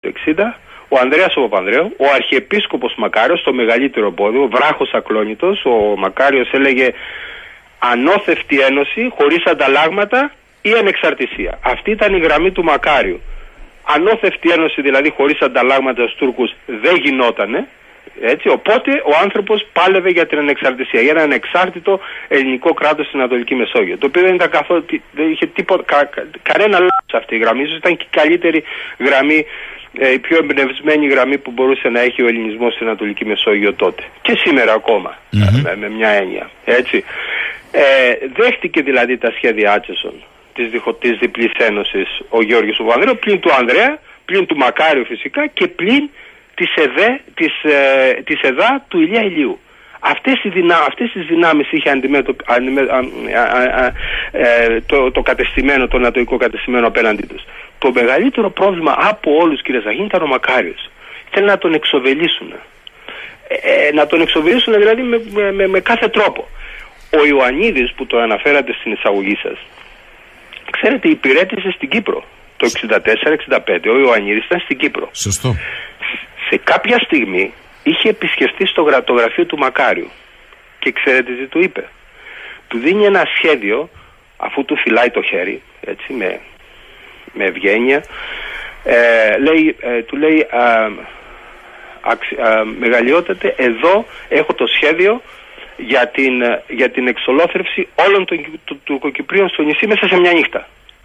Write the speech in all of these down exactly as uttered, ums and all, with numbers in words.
το εξήντα, ο Ανδρέας ο Παπανδρέου, ο Αρχιεπίσκοπος Μακάριος, το μεγαλύτερο πόδιο, βράχος ακλόνητος, ο Μακάριος έλεγε ανώθευτη ένωση χωρίς ανταλλάγματα ή ανεξαρτησία. Αυτή ήταν η γραμμή του Μακάριου. Ανώθευτη ένωση δηλαδή χωρίς ανταλλάγματα στους Τούρκους δεν γινότανε. Έτσι, οπότε ο άνθρωπος πάλευε για την ανεξαρτησία, για ένα ανεξάρτητο ελληνικό κράτος στην Ανατολική Μεσόγειο. Το οποίο δεν ήταν καθόλου, δεν είχε τίποτα, κα, κα, κανένα λάθος αυτή η γραμμή. Ίσως ήταν και η καλύτερη γραμμή, ε, η πιο εμπνευσμένη γραμμή που μπορούσε να έχει ο ελληνισμός στην Ανατολική Μεσόγειο τότε. Και σήμερα ακόμα, mm-hmm. με, με μια έννοια. Έτσι. Ε, δέχτηκε δηλαδή τα σχέδια Άτσεσον της, της διπλής ένωσης ο Γιώργος ο Παπανδρέου, πλην του Ανδρέα, πλην του Μακάριου φυσικά και πλην της, ΕΔΕ, της, ε, της ΕΔΑ του Ηλία Ηλίου. Αυτές, οι δυνα, αυτές τις δυνάμεις είχε αντιμέτω, αντιμέ, α, α, α, ε, το, το κατεστημένο, το νατοϊκό κατεστημένο απέναντί τους. Το μεγαλύτερο πρόβλημα από όλους, κύριε Ζαχίνη, ήταν ο Μακάριος. Θέλει να τον εξοβελήσουν. Ε, ε, να τον εξοβελήσουν δηλαδή με, με, με, με κάθε τρόπο. Ο Ιωαννίδης που το αναφέρατε στην εισαγωγή σας, ξέρετε, υπηρέτησε στην Κύπρο το εξήντα τέσσερα εξήντα πέντε. Ο Ιωαννίδης ήταν στην Κύπρο. Σωστό. Σε κάποια στιγμή είχε επισκεφτεί στο το γραφείο του Μακάριου και ξέρετε τι του είπε? Του δίνει ένα σχέδιο, αφού του φυλάει το χέρι, έτσι, με, με ευγένεια, ε, λέει, ε, του λέει α, αξι, α, μεγαλειότατε, εδώ έχω το σχέδιο για την, για την εξολόθρευση όλων των τουρκοκυπρίων στο νησί μέσα σε μια νύχτα.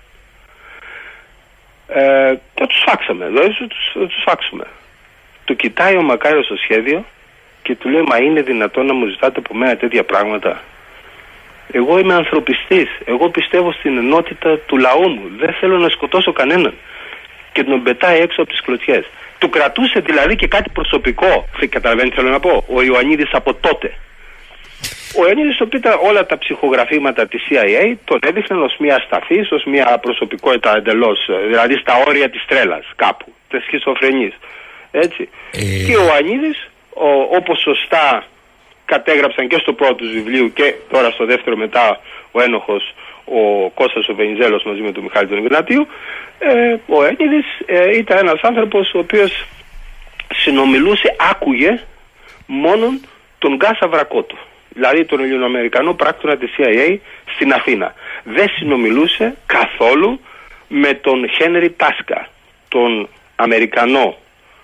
Ε, και τους φάξαμε, δηλαδή τους, τους φάξουμε. Του κοιτάει ο Μακάριος το σχέδιο και του λέει, μα είναι δυνατόν να μου ζητάτε από μένα τέτοια πράγματα? Εγώ είμαι ανθρωπιστής, εγώ πιστεύω στην ενότητα του λαού μου, δεν θέλω να σκοτώσω κανέναν. Και τον πετάει έξω από τις κλωτσιές. Του κρατούσε δηλαδή και κάτι προσωπικό, καταλαβαίνετε θέλω να πω, ο Ιωαννίδης από τότε. Ο Ιωαννίδης, το πήτα όλα τα ψυχογραφήματα της σι άι έι, τον έδειχναν ως μια ασταθής, ως μια προσωπικότητα εντελώς, δηλαδή στα όρια της τρέλας κάπου, της σχιζοφρενής. Έτσι. Ε... Και ο Ιωαννίδης, ο, όπως σωστά κατέγραψαν και στο πρώτο του βιβλίου και τώρα στο δεύτερο μετά ο ένοχος, ο Κώστας ο Βενιζέλος μαζί με τον Μιχάλη τον Ιγνατίου, ε, ο Ιωαννίδης ε, ήταν ένας άνθρωπος ο οποίος συνομιλούσε, άκουγε μόνον τον Γκάσα Βρακότο, δηλαδή τον Ελληνοαμερικανό πράκτορα της σι άι έι στην Αθήνα. Δεν συνομιλούσε καθόλου με τον Χένρι Τάσκα, τον Αμερικανό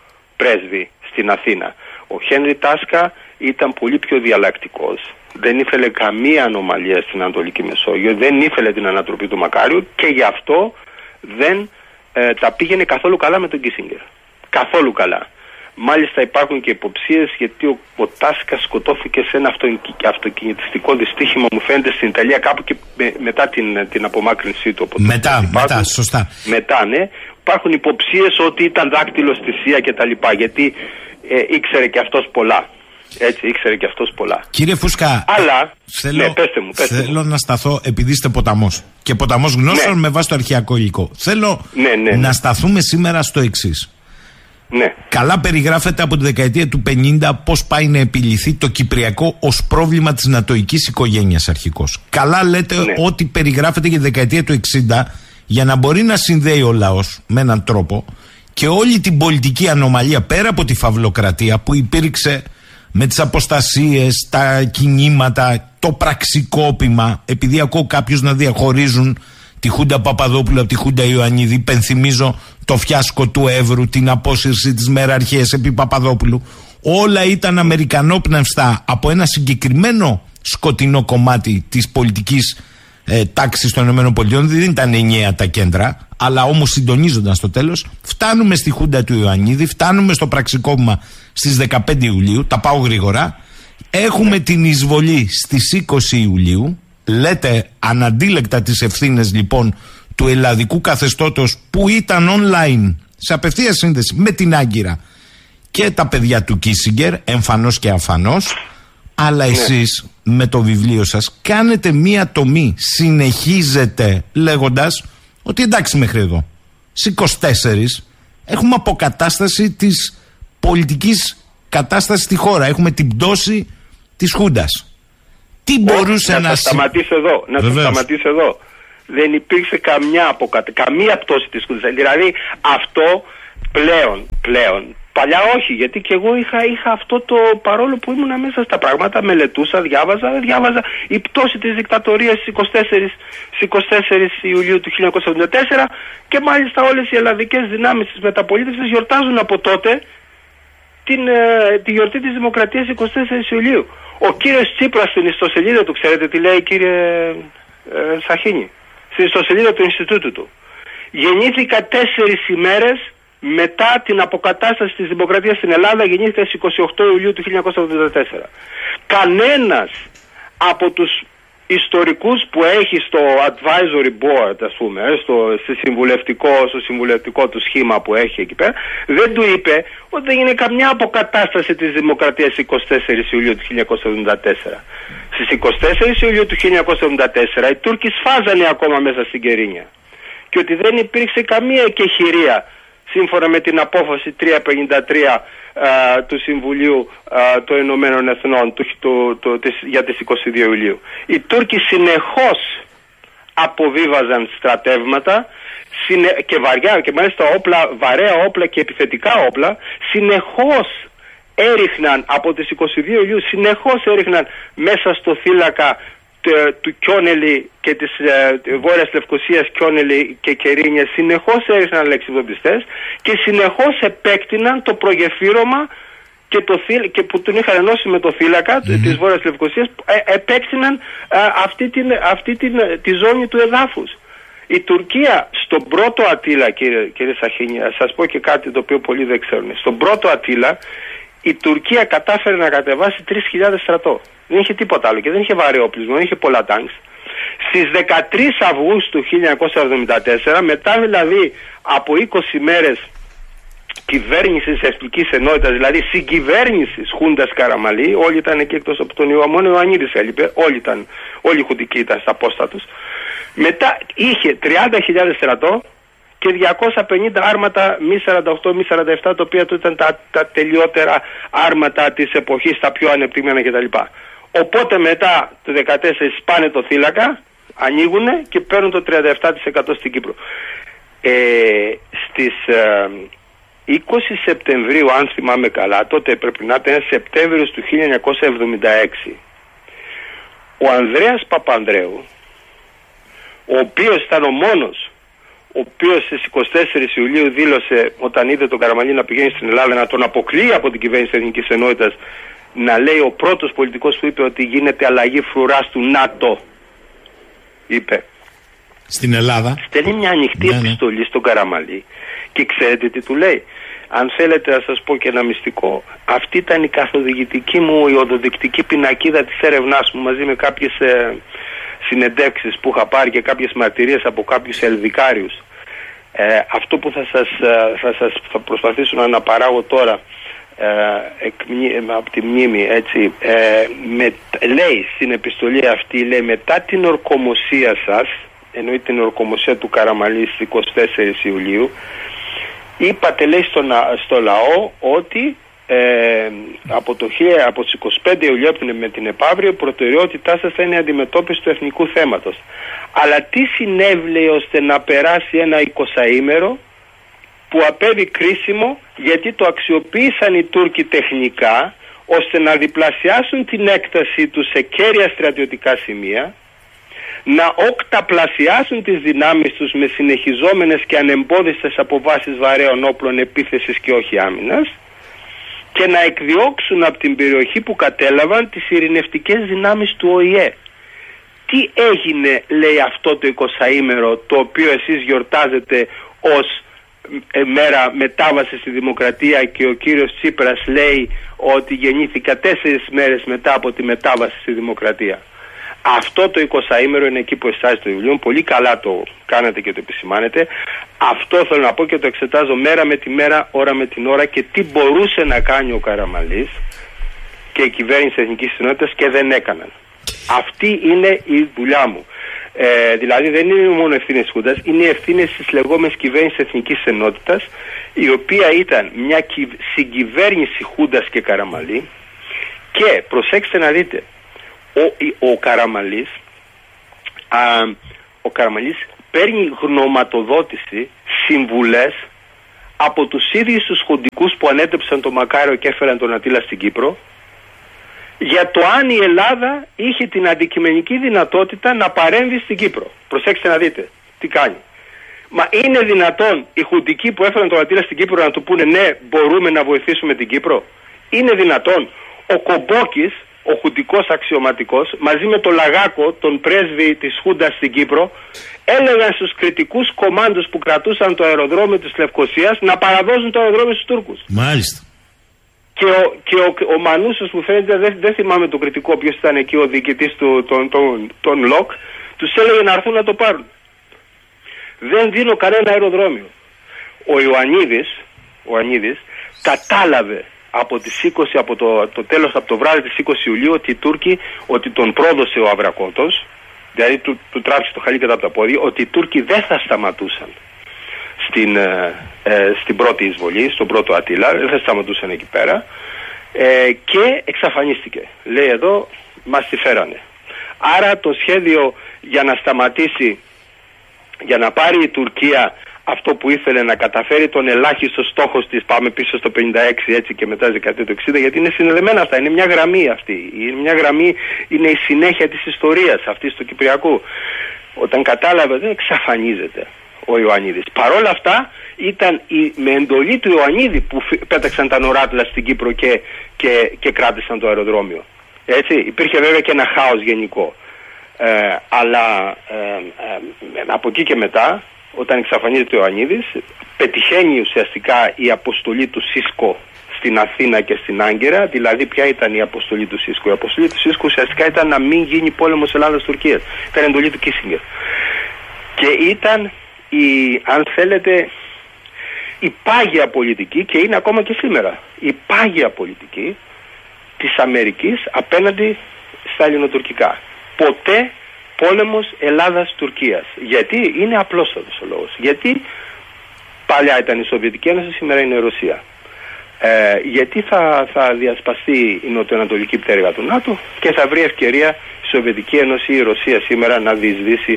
πρέσβη στην Αθήνα. Ο Χένρι Τάσκα ήταν πολύ πιο διαλλακτικός. Δεν ήθελε καμία ανομαλία στην Ανατολική Μεσόγειο, δεν ήθελε την ανατροπή του Μακάριου και γι' αυτό δεν ε, τα πήγαινε καθόλου καλά με τον Κίσινγκερ. Καθόλου καλά. Μάλιστα υπάρχουν και υποψίες γιατί ο, ο Τάσκα σκοτώθηκε σε ένα αυτο, αυτοκινητιστικό δυστύχημα, μου φαίνεται, στην Ιταλία κάπου και με, μετά την, την απομάκρυνσή του. Μετά, μετά, σωστά. Μετά, ναι. Υπάρχουν υποψίες ότι ήταν δάκτυλο στη Σία και τα λοιπά, γιατί ε, ήξερε και αυτός πολλά. Έτσι, ήξερε και αυτός πολλά. Κύριε Φούσκα, αλλά, θέλω, ναι, πέστε μου, πέστε θέλω μου. να σταθώ, επειδή είστε ποταμός και ποταμός γνώσεων, ναι, με βάση το αρχαιακό υλικό. Θέλω ναι, ναι, ναι. να σταθούμε σήμερα στο εξής. Ναι. Καλά περιγράφεται από τη δεκαετία του πενήντα πώς πάει να επιληθεί το κυπριακό ως πρόβλημα της νατοικής οικογένειας αρχικώς. Καλά λέτε, ναι, ότι περιγράφεται για τη δεκαετία του εξήντα για να μπορεί να συνδέει ο λαός με έναν τρόπο και όλη την πολιτική ανομαλία πέρα από τη φαυλοκρατία που υπήρξε με τις αποστασίες, τα κινήματα, το πραξικόπημα, επειδή ακούω κάποιους να διαχωρίζουν τη Χούντα Παπαδόπουλου από τη Χούντα Ιωαννίδη. Υπενθυμίζω το φιάσκο του Εύρου, την απόσυρση της μεραρχίας επί Παπαδόπουλου. Όλα ήταν αμερικανόπνευστα από ένα συγκεκριμένο σκοτεινό κομμάτι της πολιτικής ε, τάξης των ΗΠΑ. Δεν ήταν ενιαία τα κέντρα, αλλά όμως συντονίζονταν στο τέλος. Φτάνουμε στη Χούντα του Ιωαννίδη, φτάνουμε στο πραξικόπημα στις δεκαπέντε Ιουλίου. Τα πάω γρήγορα. Έχουμε την εισβολή στις είκοσι Ιουλίου. Λέτε αναντίλεκτα τις ευθύνες λοιπόν του ελλαδικού καθεστώτος που ήταν online σε απευθείας σύνδεση με την Άγκυρα και τα παιδιά του Κίσιγκερ, εμφανώς και αφανώς. Αλλά εσείς με το βιβλίο σας κάνετε μία τομή, συνεχίζετε λέγοντας ότι εντάξει μέχρι εδώ στις είκοσι τέσσερα έχουμε αποκατάσταση της πολιτικής κατάστασης στη χώρα, έχουμε την πτώση της Χούντας. Τι μπορούσε να, να... Να σταματήσω εδώ, να σας σταματήσω εδώ. Δεν υπήρξε καμιά, αποκατε... καμία πτώση της Χούντας. Δηλαδή αυτό πλέον, πλέον, παλιά όχι, γιατί και εγώ είχα, είχα αυτό το, παρόλο που ήμουνα μέσα στα πράγματα, μελετούσα, διάβαζα, διάβαζα η πτώση της δικτατορίας στις είκοσι τέσσερις Ιουλίου του χίλια εννιακόσια εβδομήντα τέσσερα και μάλιστα όλες οι ελλαδικές δυνάμεις της μεταπολίτευσης γιορτάζουν από τότε την, ε, τη γιορτή της Δημοκρατίας είκοσι τέσσερις Ιουλίου. Ο κύριος Τσίπρας στην ιστοσελίδα του, ξέρετε τι λέει, κύριε ε, Σαχίνη, στην ιστοσελίδα του Ινστιτούτου του. Γεννήθηκα τέσσερις ημέρες μετά την αποκατάσταση της Δημοκρατίας στην Ελλάδα, γεννήθηκα στις είκοσι οκτώ Ιουλίου του χίλια εννιακόσια εβδομήντα τέσσερα. Κανένας από τους ιστορικούς που έχει στο advisory board, ας πούμε, στο, στο, συμβουλευτικό, στο συμβουλευτικό του σχήμα που έχει εκεί πέρα, δεν του είπε ότι δεν είναι καμιά αποκατάσταση της Δημοκρατίας είκοσι τέσσερις Ιουλίου του χίλια εννιακόσια εβδομήντα τέσσερα. Στις είκοσι τέσσερις Ιουλίου του χίλια εννιακόσια εβδομήντα τέσσερα οι Τούρκοι σφάζανε ακόμα μέσα στην Κερίνια και ότι δεν υπήρξε καμία εκεχηρία σύμφωνα με την απόφαση τριακόσια πενήντα τρία α, του Συμβουλίου α, των Ηνωμένων Εθνών του, του, του, της, για τις είκοσι δύο Ιουλίου. Οι Τούρκοι συνεχώς αποβίβαζαν στρατεύματα συνε, και βαριά και μάλιστα όπλα, βαρέα όπλα και επιθετικά όπλα, συνεχώς έριχναν από τις είκοσι δύο Ιουλίου, συνεχώς έριχναν μέσα στο θύλακα του Κιόνελη και της ε, Βόρειας Λευκωσίας, Κιόνελη και Κερίνια, συνεχώς έριχναν λεξιβδοπιστές και συνεχώς επέκτηναν το προγεφύρωμα και, το θύλ, και που τον είχαν ενώσει με το θύλακα mm-hmm. της Βόρειας Λευκωσίας, ε, επέκτηναν ε, αυτή, την, αυτή την, τη ζώνη του εδάφους. Η Τουρκία στον πρώτο Αττήλα, κύριε, κύριε Σαχίνη, θα σας πω και κάτι το οποίο πολλοί δεν ξέρουν. Στον πρώτο Αττήλα η Τουρκία κατάφερε να κατεβάσει τρεις χιλιάδες στρατό. Δεν είχε τίποτα άλλο και δεν είχε βαρύ όπλισμα, δεν είχε πολλά τάγκς. Στις δεκατρείς Αυγούστου χίλια εννιακόσια εβδομήντα τέσσερα, μετά δηλαδή από είκοσι μέρες κυβέρνησης εθνικής ενότητας, δηλαδή συγκυβέρνησης Χούντας Καραμαλή, όλοι ήταν εκεί εκτός από τον Ιωαννίδη, μόνο ο Ιωαννίδης έλειπε, όλοι, ήταν, όλοι οι χουντικοί ήταν στα πόστα τους. Μετά είχε τριάντα χιλιάδες στρατό και διακόσια πενήντα άρματα μη σαράντα οκτώ μη σαράντα επτά, τα οποία ήταν τα, τα τελειότερα άρματα της εποχής, τα πιο ανεπτυγμένα κτλ. Οπότε μετά το δεκατέσσερα σπάνε το θύλακα, ανοίγουνε και παίρνουν το τριάντα επτά τοις εκατό στην Κύπρο. Ε, στις ε, είκοσι Σεπτεμβρίου, αν θυμάμαι καλά, τότε πρέπει να ήταν Σεπτέμβριος του χίλια εννιακόσια εβδομήντα έξι, ο Ανδρέας Παπανδρέου, ο οποίος ήταν ο μόνος ο οποίος στις είκοσι τέσσερις Ιουλίου δήλωσε, όταν είδε τον Καραμαλή να πηγαίνει στην Ελλάδα, να τον αποκλείει από την κυβέρνηση Εθνικής Ενότητας, να λέει ο πρώτος πολιτικός που είπε ότι γίνεται αλλαγή φρουράς του ΝΑΤΟ, είπε. Στην Ελλάδα. Στέλνει μια ανοιχτή ναι, επιστολή ναι. στον Καραμαλή και ξέρετε τι του λέει. Αν θέλετε να σας πω και ένα μυστικό, αυτή ήταν η καθοδηγητική μου, η οδοδεικτική πινακίδα της έρευνάς μου, μαζί με κάποιες ε, συνεντεύξεις που είχα πάρει και κάποιες μαρτυρίες από κάποιους ελδικάριους. Ε, αυτό που θα σας, θα σας θα προσπαθήσω να αναπαράγω τώρα ε, εκ, από τη μνήμη, έτσι, ε, με, λέει στην επιστολή αυτή, λέει, μετά την ορκομοσία σας, εννοεί την ορκομοσία του Καραμαλή στις είκοσι τέσσερις Ιουλίου, είπατε, λέει, στο, στο λαό ότι ε, από, το, από τις είκοσι πέντε Ιουλίου με την επαύριο η προτεραιότητά σας θα είναι η αντιμετώπιση του εθνικού θέματος. Αλλά τι συνέβη ώστε να περάσει ένα εικοσαήμερο που απέβη κρίσιμο, γιατί το αξιοποίησαν οι Τούρκοι τεχνικά ώστε να διπλασιάσουν την έκταση τους σε κέρια στρατιωτικά σημεία, να οκταπλασιάσουν τις δυνάμεις τους με συνεχιζόμενες και ανεμπόδιστες αποβάσεις βαρέων όπλων επίθεσης και όχι άμυνας, και να εκδιώξουν από την περιοχή που κατέλαβαν τις ειρηνευτικές δυνάμεις του Ο Η Ε. Τι έγινε, λέει, αυτό το εικοσαήμερο το οποίο εσείς γιορτάζετε ως μέρα μετάβαση στη δημοκρατία και ο κύριος Τσίπρας λέει ότι γεννήθηκα τέσσερις μέρες μετά από τη μετάβαση στη δημοκρατία? Αυτό το εικοσαήμερο είναι εκεί που εστάζει το βιβλίο. Πολύ καλά το κάνετε και το επισημάνετε. Αυτό θέλω να πω και το εξετάζω μέρα με τη μέρα, ώρα με την ώρα, και τι μπορούσε να κάνει ο Καραμαλής και η κυβέρνηση Εθνικής Ενότητας και δεν έκαναν. Αυτή είναι η δουλειά μου. Ε, δηλαδή δεν είναι μόνο ευθύνες Χούντας, είναι οι ευθύνες της λεγόμενης κυβέρνησης Εθνικής Ενότητας, η οποία ήταν μια κυ... συγκυβέρνηση Χούντας και Καραμαλή. Και προσέξτε να δείτε, ο, ο Καραμαλής α, ο Καραμαλής παίρνει γνωματοδότηση, συμβουλές από τους ίδιους τους χουντικούς που ανέτρεψαν τον Μακάριο και έφεραν τον Αττήλα στην Κύπρο, για το αν η Ελλάδα είχε την αντικειμενική δυνατότητα να παρέμβει στην Κύπρο. Προσέξτε να δείτε τι κάνει. Μα είναι δυνατόν οι χουντικοί που έφεραν τον Αττήλα στην Κύπρο να του πούνε ναι, μπορούμε να βοηθήσουμε την Κύπρο? Είναι δυνατόν? Ο Κομπόκης, ο χουντικός αξιωματικός, μαζί με τον Λαγάκο, τον πρέσβη της Χούντας στην Κύπρο, έλεγαν στους κριτικούς κομμάντους που κρατούσαν το αεροδρόμιο της Λευκωσίας να παραδώσουν το αεροδρόμιο στους Τούρκους. Μάλιστα. Και ο, και ο, ο Μανούσος που φαίνεται, δεν, δεν θυμάμαι τον κριτικό ποιος ήταν εκεί, ο διοικητής του, τον, τον, τον ΛΟΚ, τους έλεγε να έρθουν να το πάρουν. Δεν δίνω κανένα αεροδρόμιο. Ο Ιωαννίδης, ο Ιωαννίδης κατάλαβε από τις είκοσι, από το, το τέλος, από το βράδυ της είκοσι Ιουλίου, ότι οι Τούρκοι, ότι τον πρόδωσε ο Αβρακότος, δηλαδή του, του τράβηξε το χαλί κατά από τα πόδια, ότι οι Τούρκοι δεν θα σταματούσαν στην, ε, ε, στην πρώτη εισβολή, στον πρώτο Αττήλα, δεν θα σταματούσαν εκεί πέρα, ε, και εξαφανίστηκε. Λέει εδώ, μας τη φέρανε. Άρα το σχέδιο για να σταματήσει, για να πάρει η Τουρκία αυτό που ήθελε, να καταφέρει τον ελάχιστο στόχο της, πάμε πίσω στο πενήντα έξι έτσι και μετά στη δεκαετία του εξήντα, γιατί είναι συνδεδεμένα αυτά, είναι μια γραμμή αυτή, είναι μια γραμμή, είναι η συνέχεια της ιστορίας αυτής του Κυπριακού. Όταν κατάλαβε, δεν εξαφανίζεται ο Ιωαννίδης. Παρόλα αυτά ήταν η, με εντολή του Ιωαννίδη που πέταξαν τα νοράτλα στην Κύπρο και, και, και κράτησαν το αεροδρόμιο. Έτσι, υπήρχε βέβαια και ένα χάος γενικό. Ε, αλλά ε, ε, από εκεί και μετά, όταν εξαφανίζεται ο Ιωαννίδης, πετυχαίνει ουσιαστικά η αποστολή του Σίσκο στην Αθήνα και στην Άγκυρα. Δηλαδή, ποια ήταν η αποστολή του Σίσκο? Η αποστολή του Σίσκο ουσιαστικά ήταν να μην γίνει πόλεμος Ελλάδας-Τουρκίας. Ήταν εντολή του Κίσινγκερ. Και ήταν η, αν θέλετε, η πάγια πολιτική, και είναι ακόμα και σήμερα, η πάγια πολιτική της Αμερικής απέναντι στα ελληνοτουρκικά. Ποτέ πόλεμος Ελλάδας-Τουρκίας. Γιατί? Είναι απλόστατος ο λόγος. Γιατί παλιά ήταν η Σοβιετική Ένωση, σήμερα είναι η Ρωσία. Ε, γιατί θα, θα διασπαστεί η νοτιοανατολική πτέρυγα του ΝΑΤΟ και θα βρει ευκαιρία η Σοβιετική Ένωση ή η Ρωσία σήμερα να διεισδύσει,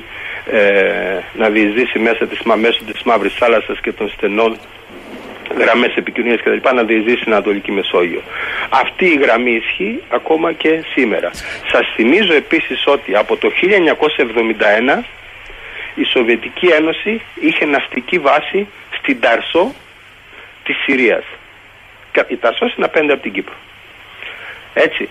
ε, να διεισδύσει μέσα της, μέσω της Μαύρης Θάλασσας και των στενών γραμμές επικοινωνίας κτλ. Να διεισδύσει στην Ανατολική Μεσόγειο. Αυτή η γραμμή ισχύει ακόμα και σήμερα. Σας θυμίζω επίσης ότι από το χίλια εννιακόσια εβδομήντα ένα η Σοβιετική Ένωση είχε ναυτική βάση στην Ταρσό της Συρίας. Η Ταρσός είναι απέναντι από την Κύπρο. Έτσι.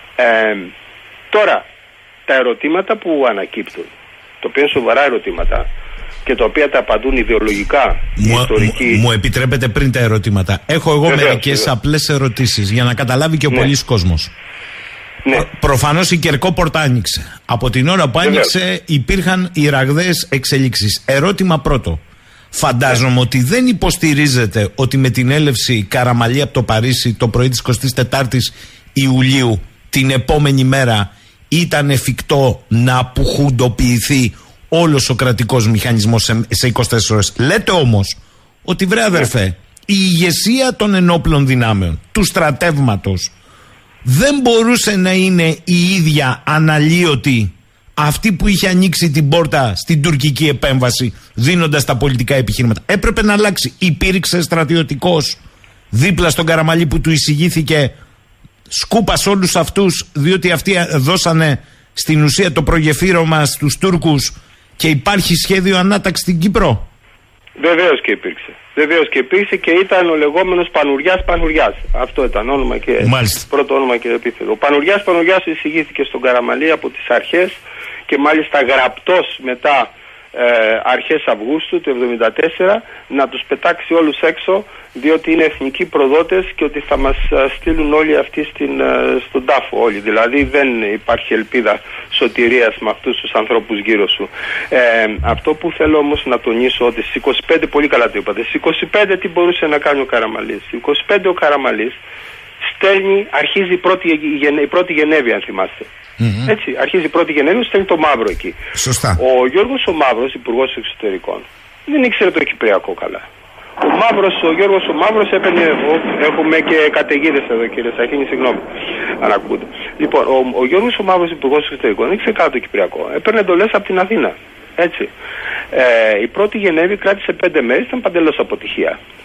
Ε, τώρα, τα ερωτήματα που ανακύπτουν, τα οποία είναι σοβαρά ερωτήματα και τα οποία τα απαντούν ιδεολογικά οι ιστορικοί. Μου, μου επιτρέπετε πριν τα ερωτήματα? Έχω εγώ μερικές απλές ερωτήσεις για να καταλάβει και ο ναι. πολλής κόσμος. Ναι. Προ, προφανώς η Κερκόπορτα άνοιξε. Από την ώρα που άνοιξε Βεβαίως. υπήρχαν οι ραγδαίες εξελίξεις. Ερώτημα πρώτο. Φαντάζομαι ναι. ότι δεν υποστηρίζετε ότι με την έλευση Καραμαλή από το Παρίσι το πρωί της εικοστής τετάρτης Ιουλίου την επόμενη μέρα ήταν εφικτό να απουχουντοποιηθεί όλος ο κρατικός μηχανισμός σε, σε είκοσι τέσσερις ώρες. Λέτε όμως ότι βρε αδερφέ, η ηγεσία των ενόπλων δυνάμεων, του στρατεύματος, δεν μπορούσε να είναι η ίδια αναλύωτη αυτή που είχε ανοίξει την πόρτα στην τουρκική επέμβαση δίνοντας τα πολιτικά επιχείρηματα? Έπρεπε να αλλάξει. Υπήρξε στρατιωτικός δίπλα στον Καραμαλή που του εισηγήθηκε σκούπα σε όλους αυτούς, διότι αυτοί δώσανε στην ουσία το προγεφύρωμα στους Τούρκους και υπάρχει σχέδιο ανάταξη στην Κύπρο? Βεβαίως και υπήρξε. Βεβαίως και υπήρξε και ήταν ο λεγόμενος Πανουριάς Πανουριάς. Αυτό ήταν όνομα και Μάλιστα. πρώτο όνομα και επίθετο. Ο Πανουριάς Πανουριάς εισηγήθηκε στον Καραμαλή από τις αρχές και μάλιστα γραπτός μετά ε, αρχές Αυγούστου του εβδομήντα τέσσερα να τους πετάξει όλους έξω, διότι είναι εθνικοί προδότες και ότι θα μας στείλουν όλοι αυτοί στην, στον τάφο όλοι. Δηλαδή δεν υπάρχει ελπίδα σωτηρίας με αυτούς τους ανθρώπους γύρω σου. Ε, αυτό που θέλω όμως να τονίσω, ότι στις είκοσι πέντε, πολύ καλά το είπατε, στις είκοσι πέντε τι μπορούσε να κάνει ο Καραμαλής? Στις είκοσι πέντε ο Καραμαλής στέλνει, αρχίζει η πρώτη, η πρώτη Γενέβη, αν θυμάστε. Mm-hmm. Έτσι, αρχίζει η πρώτη Γενέβη, στέλνει το Μαύρο εκεί. Σωστά. Ο Γιώργος ο Μαύρος, υπουργός εξωτερικών, δεν ήξερε το Κυπριακό καλά. Ο Μαύρος, ο Γιώργος ο Μαύρος έπαιρνε, έχουμε και καταιγίδες εδώ κύριε Σαχίνη, συγγνώμη αν ακούτε. Λοιπόν, ο, ο Γιώργος ο Μαύρος, υπουργός εξωτερικών, δεν ήξερε καλά το Κυπριακό. Έπαιρνε εντολές από την Αθήνα. Έτσι. Ε, η πρώτη Γενέβη κράτησε πέντε μέρες, ήταν παντελώς αποτυχία.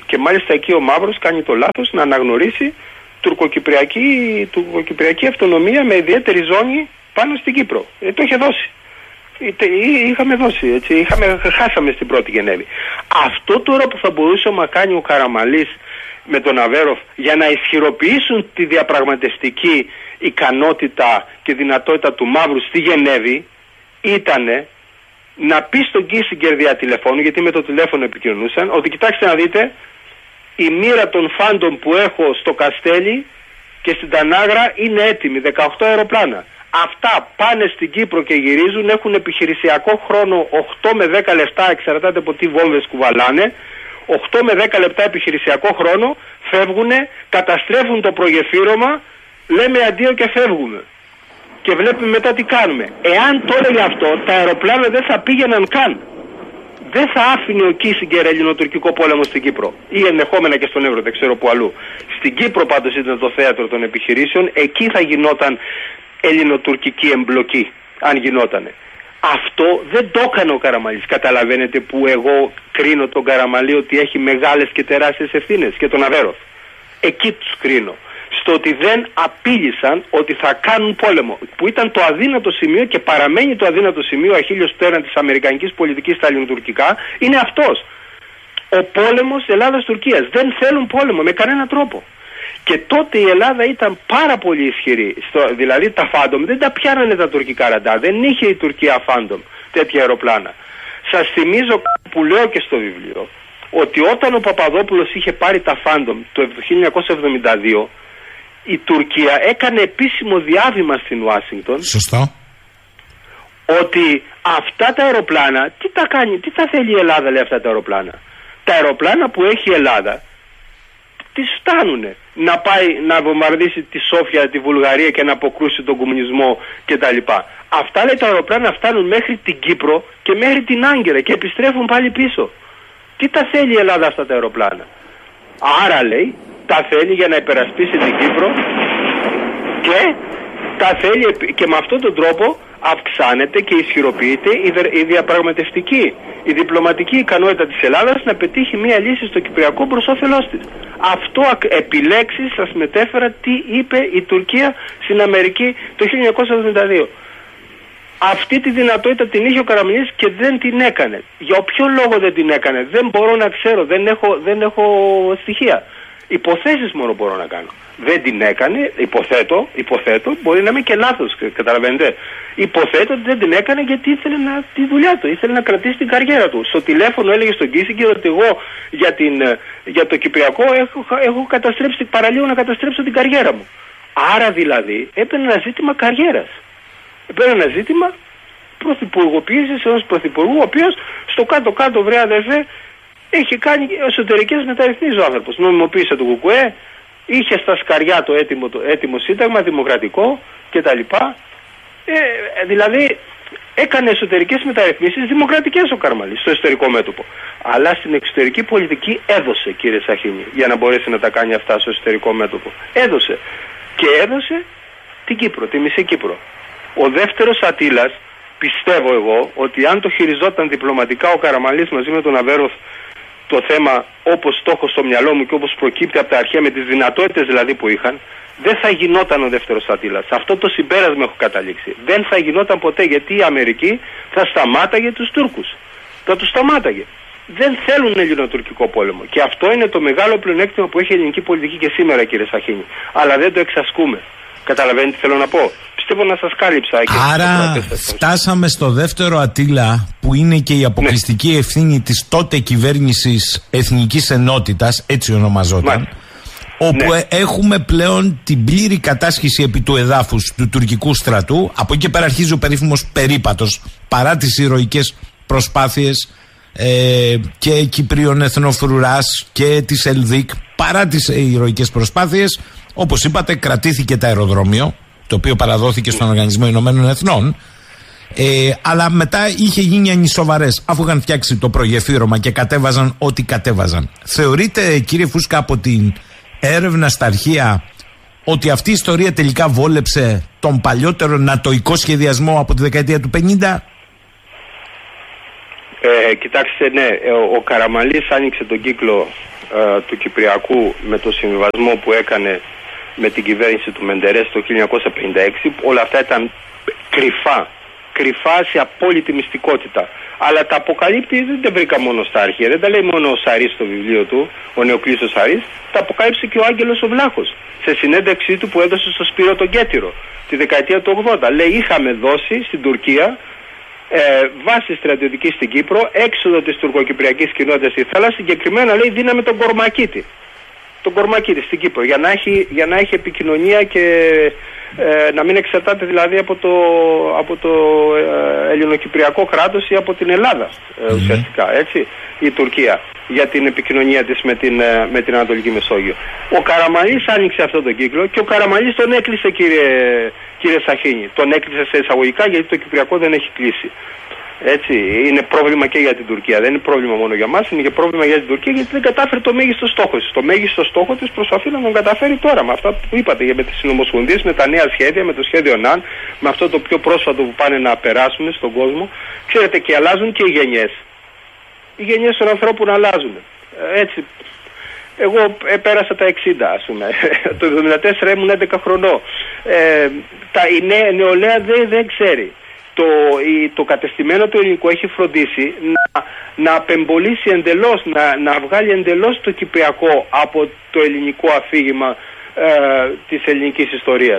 Και μάλιστα εκεί ο Μαύρος κάνει το λάθος να αναγνωρίσει τουρκοκυπριακή, τουρκοκυπριακή αυτονομία με ιδιαίτερη ζώνη πάνω στην Κύπρο. Ε, το είχε δώσει. Είχαμε δώσει, έτσι, είχαμε, χάσαμε στην πρώτη Γενέβη. Αυτό τώρα που θα μπορούσε να κάνει ο Καραμανλής με τον Αβέροφ για να ισχυροποιήσουν τη διαπραγματευτική ικανότητα και δυνατότητα του Μαύρου στη Γενέβη ήτανε να πει στον Κίσιγκερ δια τηλεφώνου, γιατί με το τηλέφωνο επικοινωνούσαν, ότι κοιτάξτε να δείτε, η μοίρα των φάντων που έχω στο Καστέλι και στην Τανάγρα είναι έτοιμη, δεκαοκτώ αεροπλάνα. Αυτά πάνε στην Κύπρο και γυρίζουν, έχουν επιχειρησιακό χρόνο οκτώ με δέκα λεπτά, εξαρτάται από τι βόμβες κουβαλάνε, οκτώ με δέκα λεπτά επιχειρησιακό χρόνο, φεύγουνε, καταστρέφουν το προγεφύρωμα, λέμε αντίο και φεύγουμε. Και βλέπουμε μετά τι κάνουμε. Εάν το έλεγε αυτό, τα αεροπλάνα δεν θα πήγαιναν καν. Δεν θα άφηνε ο Κίσιγκερ ελληνοτουρκικό πόλεμο στην Κύπρο. Ή ενδεχόμενα και στον Εύρο, δεν ξέρω που αλλού. Στην Κύπρο πάντως ήταν το θέατρο των επιχειρήσεων, εκεί θα γινόταν ελληνοτουρκική εμπλοκή, αν γινότανε. Αυτό δεν το έκανε ο Καραμανλής. Καταλαβαίνετε που εγώ κρίνω τον Καραμανλή ότι έχει μεγάλες και τεράστιες ευθύνες, και τον Αβέροφ. Εκεί τους κρίνω. Στο ότι δεν απείλησαν ότι θα κάνουν πόλεμο, που ήταν το αδύνατο σημείο και παραμένει το αδύνατο σημείο, αχίλιος πτέρνα της αμερικανικής πολιτικής στα ελληνοτουρκικά, είναι αυτός. Ο πόλεμος Ελλάδας-Τουρκίας. Δεν θέλουν πόλεμο με κανένα τρόπο. Και τότε η Ελλάδα ήταν πάρα πολύ ισχυρή. Στο, δηλαδή τα φάντομ δεν τα πιάνανε τα τουρκικά ραντάρ. Δεν είχε η Τουρκία φάντομ τέτοια αεροπλάνα. Σας θυμίζω που λέω και στο βιβλίο, ότι όταν ο Παπαδόπουλος είχε πάρει τα φάντομ το χίλια εννιακόσια εβδομήντα δύο, η Τουρκία έκανε επίσημο διάβημα στην Ουάσιγκτον. Σωστό. Ότι αυτά τα αεροπλάνα, τι τα κάνει, τι τα θέλει η Ελλάδα, λέει, αυτά τα αεροπλάνα. Τα αεροπλάνα που έχει η Ελλάδα τις φτάνουνε να πάει να βομβαρδίσει τη Σόφια, τη Βουλγαρία και να αποκρούσει τον κομμουνισμό κτλ. Αυτά, λέει, τα αεροπλάνα φτάνουν μέχρι την Κύπρο και μέχρι την Άγκυρα και επιστρέφουν πάλι πίσω. Τι τα θέλει η Ελλάδα αυτά τα αεροπλάνα? Άρα, λέει, τα θέλει για να υπερασπίσει την Κύπρο και τα θέλει, και με αυτόν τον τρόπο αυξάνεται και ισχυροποιείται η διαπραγματευτική, η διπλωματική ικανότητα της Ελλάδας να πετύχει μία λύση στο Κυπριακό προς όφελός της. Αυτό επιλέξεις σας μετέφερα τι είπε η Τουρκία στην Αμερική το χίλια εννιακόσια εβδομήντα δύο. Αυτή τη δυνατότητα την είχε ο Καραμανλής και δεν την έκανε. Για ποιο λόγο δεν την έκανε? Δεν μπορώ να ξέρω, δεν έχω, δεν έχω στοιχεία. Υποθέσεις μόνο μπορώ να κάνω. Δεν την έκανε, υποθέτω, υποθέτω, μπορεί να είμαι και λάθος, καταλαβαίνετε. Υποθέτω ότι δεν την έκανε γιατί ήθελε να, τη δουλειά του, ήθελε να κρατήσει την καριέρα του. Στο τηλέφωνο έλεγε στον Κίσιγκερ ότι εγώ για, την, για το Κυπριακό έχω, έχω καταστρέψει, παραλίγο να καταστρέψω την καριέρα μου. Άρα δηλαδή έπαιρνε ένα ζήτημα καριέρας. Έπαιρνε ένα ζήτημα πρωθυπουργοποίησης ενός πρωθυπουργού, ο οποίος στο κάτω-κάτω, βρε αδερφέ, έχει κάνει εσωτερικές μεταρρυθμίσεις ο άνθρωπος. Νομιμοποίησε το ΚΚΕ, είχε στα σκαριά το έτοιμο, το έτοιμο σύνταγμα, δημοκρατικό κτλ. Ε, δηλαδή έκανε εσωτερικές μεταρρυθμίσεις δημοκρατικές ο Καραμανλής στο εσωτερικό μέτωπο. Αλλά στην εξωτερική πολιτική έδωσε, κύριε Σαχίνη, για να μπορέσει να τα κάνει αυτά στο εσωτερικό μέτωπο. Έδωσε. Και έδωσε την Κύπρο, τη μισή Κύπρο. Ο δεύτερος Ατήλας, πιστεύω εγώ, ότι αν το χειριζόταν διπλωματικά ο Καραμανλής μαζί με τον Αβέροφ το θέμα όπως το έχω στο μυαλό μου και όπως προκύπτει από τα αρχαία, με τις δυνατότητες δηλαδή που είχαν, δεν θα γινόταν ο δεύτερος Ατήλας. Αυτό το συμπέρασμα έχω καταλήξει. Δεν θα γινόταν ποτέ, γιατί η Αμερική θα σταμάταγε τους Τούρκους. Θα τους σταμάταγε. Δεν θέλουν ελληνοτουρκικό πόλεμο. Και αυτό είναι το μεγάλο πλεονέκτημα που έχει η ελληνική πολιτική και σήμερα, κύριε Σαχίνη. Αλλά δεν το εξασκούμε. Καταλαβαίνετε τι θέλω να πω? Πιστεύω να σας κάλυψα. Άρα φτάσαμε στο δεύτερο Ατήλα, που είναι και η αποκλειστική ναι. ευθύνη της τότε κυβέρνησης Εθνικής Ενότητας, έτσι ονομαζόταν, ναι. όπου ναι. έχουμε πλέον την πλήρη κατάσχεση επί του εδάφους του τουρκικού στρατού. Από εκεί και πέρα αρχίζει ο περίφημος περίπατος, παρά τις ηρωικές προσπάθειες ε, και Κυπρίων Εθνοφρουράς και της Ελδίκ, παρά τις ηρωικές προσπάθειες, όπως είπατε, κρατήθηκε το αεροδρόμιο, το οποίο παραδόθηκε στον Οργανισμό Ηνωμένων Εθνών, ε, αλλά μετά είχε γίνει ανισοβαρές, αφού είχαν φτιάξει το προγεφύρωμα και κατέβαζαν ό,τι κατέβαζαν. Θεωρείτε, κύριε Φούσκα, από την έρευνα στα αρχεία, ότι αυτή η ιστορία τελικά βόλεψε τον παλιότερο νατοϊκό σχεδιασμό από τη δεκαετία του πενήντα? Ε, κοιτάξτε, ναι, ο, ο Καραμανλής άνοιξε τον κύκλο ε, του Κυπριακού με το συμβιβασμό που έκανε με την κυβέρνηση του Μεντερές το χίλια εννιακόσια πενήντα έξι, όλα αυτά ήταν κρυφά, κρυφά σε απόλυτη μυστικότητα. Αλλά τα αποκαλύπτει, δεν τα βρήκα μόνο στα αρχεία, δεν τα λέει μόνο ο Σαρής στο βιβλίο του, ο Νεοκλής ο Σαρής, τα αποκάλυψε και ο Άγγελος ο Βλάχος σε συνέντευξή του που έδωσε στο Σπύρο τον Κέτυρο τη δεκαετία του ογδόντα. Λέει, είχαμε δώσει στην Τουρκία ε, βάση στρατιωτική στην Κύπρο, έξοδο της τουρκοκυπριακής κοινότητας στη θάλασσα, συγκεκριμένα λέει δίναμε τον Κορμακίτη. Τον Κορμακίτη στην Κύπρο για να έχει, για να έχει επικοινωνία και ε, να μην εξαρτάται δηλαδή από το, από το ε, ελληνοκυπριακό κράτος ή από την Ελλάδα ε, mm-hmm. ουσιαστικά, έτσι, η Τουρκία για την επικοινωνία της με την, ε, με την Ανατολική Μεσόγειο. Ο Καραμανλής άνοιξε αυτόν τον κύκλο και ο Καραμανλής τον έκλεισε, κύριε, κύριε Σαχίνη. Τον έκλεισε σε εισαγωγικά γιατί το Κυπριακό δεν έχει κλείσει. Έτσι, είναι πρόβλημα και για την Τουρκία. Δεν είναι πρόβλημα μόνο για μας, είναι και πρόβλημα για την Τουρκία γιατί δεν κατάφερε το μέγιστο στόχο της. Το μέγιστο στόχο της προσπαθεί να τον καταφέρει τώρα με αυτά που είπατε, με τις συνομοσπονδίες, με τα νέα σχέδια, με το σχέδιο ΝΑΝ, με αυτό το πιο πρόσφατο που πάνε να περάσουν στον κόσμο. Ξέρετε, και αλλάζουν και οι γενιές. Οι γενιές των ανθρώπων αλλάζουν. Έτσι. Εγώ ε, πέρασα τα εξήντα, ας πούμε. Το εβδομήντα τέσσερα ήμουν έντεκα χρονών. Ε, τα, η νέα, νεολαία δεν, δεν ξέρει. Το, η, το κατεστημένο του ελληνικού έχει φροντίσει να, να απεμπολίσει εντελώς, να, να βγάλει εντελώς το κυπριακό από το ελληνικό αφήγημα ε, της ελληνικής ιστορίας.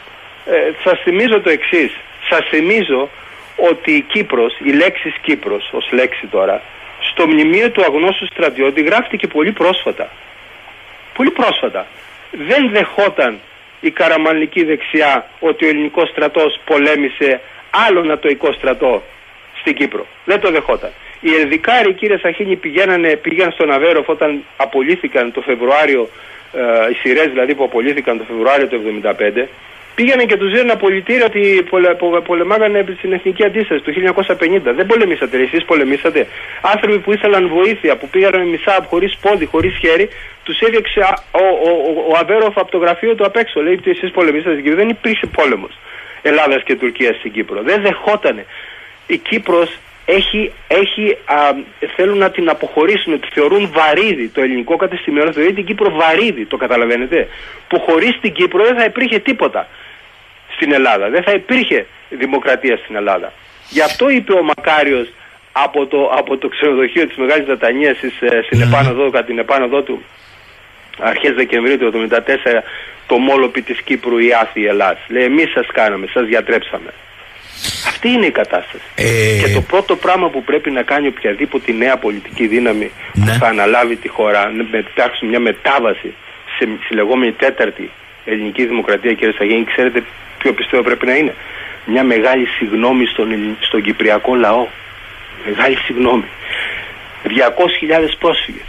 Ε, σας θυμίζω το εξής. Σας θυμίζω ότι η Κύπρος, η λέξη Κύπρος ως λέξη τώρα, στο μνημείο του αγνώστου στρατιώτη γράφτηκε πολύ πρόσφατα. Πολύ πρόσφατα. Δεν δεχόταν η καραμανλική δεξιά ότι ο ελληνικός στρατός πολέμησε άλλο νατοϊκό στρατό στην Κύπρο. Δεν το δεχόταν. Οι Ελδικάροι, κύριε Σαχίνη, πηγαίνανε, πήγαν στον Αβέροφ όταν απολύθηκαν το Φεβρουάριο, ε, οι Σειρές δηλαδή που απολύθηκαν το Φεβρουάριο του εβδομήντα πέντε, πήγαιναν και τους δίνουν απολυτήρια ότι πολε, πο, πολεμάγανε στην εθνική αντίσταση το χίλια εννιακόσια πενήντα. Δεν πολεμήσατε, εσείς πολεμήσατε. Άνθρωποι που ήθελαν βοήθεια, που πήγαν μισά χωρίς πόδι, χωρίς χέρι, τους έδιωξε ο, ο, ο, ο Αβέροφ από το γραφείο του απ' έξω. Λέει ότι εσείς πολεμήσατε στην Κύπρο. Δεν υπήρξε πόλεμος Ελλάδας και Τουρκίας στην Κύπρο. Δεν δεχότανε. Η Κύπρος έχει, έχει α, θέλουν να την αποχωρήσουν, τη θεωρούν βαρύδι. Το ελληνικό κατεστημένο θεωρεί την Κύπρο βαρύδι, το καταλαβαίνετε. Που χωρίς την Κύπρο δεν θα υπήρχε τίποτα στην Ελλάδα. Δεν θα υπήρχε δημοκρατία στην Ελλάδα. Γι' αυτό είπε ο Μακάριος από το, από το ξενοδοχείο της Μεγάλης Βρετανίας στην επάνωδο, κατά την επάνωδό του αρχές Δεκεμβρίου του εβδομήντα τέσσερα, το μόλοπι της Κύπρου η άθη Ελλάς. Λέει, εμείς σας κάναμε, σας διατρέψαμε. Αυτή είναι η κατάσταση. Ε... Και το πρώτο πράγμα που πρέπει να κάνει οποιαδήποτε νέα πολιτική δύναμη ναι. που θα αναλάβει τη χώρα, να φτιάξουν μια μετάβαση σε, στη λεγόμενη τέταρτη ελληνική δημοκρατία, κύριε Σαγένη, ξέρετε ποιο πιστεύω πρέπει να είναι? Μια μεγάλη συγγνώμη στον, στον κυπριακό λαό. Μεγάλη συγγνώμη. διακόσιες χιλιάδες πρόσφυγες.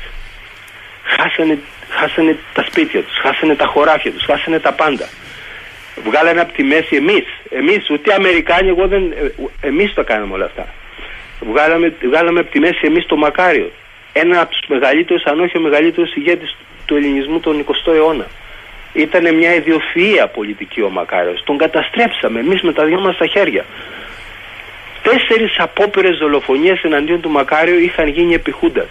Χάσανε, χάσανε τα σπίτια τους, χάσανε τα χωράφια τους, χάσανε τα πάντα. Βγάλανε από τη μέση εμείς, εμείς, ούτε Αμερικάνοι, εγώ δεν, εμείς το κάναμε όλα αυτά. Βγάλαμε, βγάλαμε από τη μέση εμείς το Μακάριο. Ένα από τους μεγαλύτερους, αν όχι ο μεγαλύτερος ηγέτης του ελληνισμού τον εικοστό αιώνα. Ήτανε μια ιδιοφυΐα πολιτική ο Μακάριος. Τον καταστρέψαμε εμείς με τα δυο μας τα χέρια. Τέσσερις απόπειρες δολοφονίες εναντίον του Μακάριου είχαν γίνει επί Χούντας.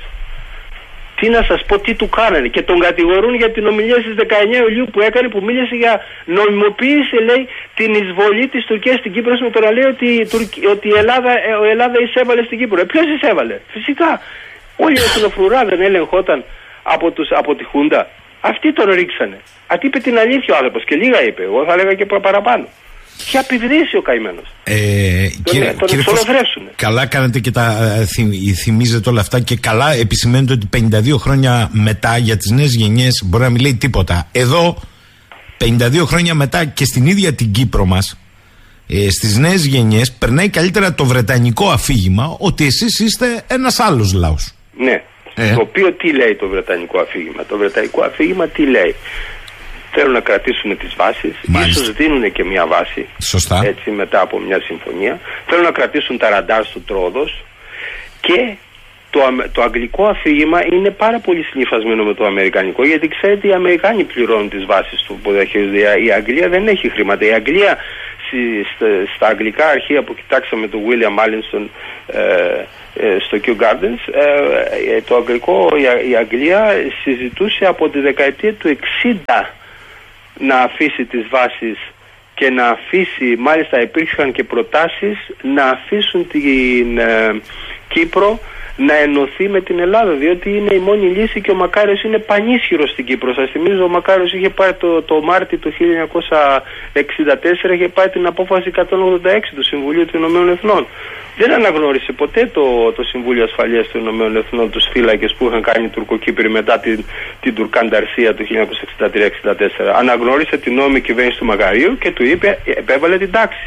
Τι να σας πω, τι του κάνανε. Και τον κατηγορούν για την ομιλία στις δεκαεννέα Ιουλίου που έκανε, που μίλησε για νομιμοποίηση, λέει, την εισβολή της Τουρκίας στην Κύπρο, με το να λέει ότι, ότι η Ελλάδα, η Ελλάδα εισέβαλε στην Κύπρο. Ε, ποιος εισέβαλε? Φυσικά. Όλη η εθνοφρουρά δεν έλεγχόταν από, τους, από τη Χούντα. Αυτοί τον ρίξανε. Αυτή είπε την αλήθεια ο άνθρωπος και λίγα είπε. Εγώ θα έλεγα και παραπάνω. Και απειδρύσει ο καημένος. Ε, τον κύριε, τον κύριε Φως, καλά κάνετε και τα θυμ, θυμίζετε όλα αυτά και καλά επισημαίνετε ότι πενήντα δύο χρόνια μετά για τις νέες γενιές μπορεί να μην λέει τίποτα. Εδώ πενήντα δύο χρόνια μετά και στην ίδια την Κύπρο μας, ε, στις νέες γενιές περνάει καλύτερα το βρετανικό αφήγημα ότι εσείς είστε ένας άλλος λαός. Ναι. Ε. Το οποίο τι λέει το βρετανικό αφήγημα? Το βρετανικό αφήγημα τι λέει? Θέλουν να κρατήσουν τις βάσεις, μάλιστα. Ίσως δίνουν και μια βάση. Σωστά. Έτσι, μετά από μια συμφωνία. Θέλουν να κρατήσουν τα ραντάρ του Τρόδος. Και το, το αγγλικό αφήγημα είναι πάρα πολύ συνυφασμένο με το αμερικανικό, γιατί ξέρετε οι Αμερικάνοι πληρώνουν τις βάσεις του που διαχειρίζονται. Η Αγγλία δεν έχει χρήματα. Η Αγγλία στα, στα αγγλικά αρχεία που κοιτάξαμε του William Allinson ε, ε, στο Kew Gardens, ε, το αγγλικό, η, η Αγγλία συζητούσε από τη δεκαετία του εξήντα να αφήσει τις βάσεις και να αφήσει, μάλιστα υπήρχαν και προτάσεις να αφήσουν την ε, Κύπρο να ενωθεί με την Ελλάδα, διότι είναι η μόνη λύση και ο Μακάριος είναι πανίσχυρος στην Κύπρο. Σας θυμίζω, ο Μακάριος είχε πάρει το, το Μάρτι του χίλια εννιακόσια εξήντα τέσσερα, είχε πάρει την απόφαση εκατόν ογδόντα έξι του Συμβουλίου των Ηνωμένων Εθνών. Δεν αναγνώρισε ποτέ το, το Συμβούλιο Ασφαλείας των Ηνωμένων Εθνών τους φύλακες που είχαν κάνει οι Τουρκοκύπροι μετά την, την Τουρκανταρσία του χίλια εννιακόσια εξήντα τρία εξήντα τέσσερα. Αναγνώρισε την νόμιμη κυβέρνηση του Μακαρίου και του είπε, επέβαλε την τάξη.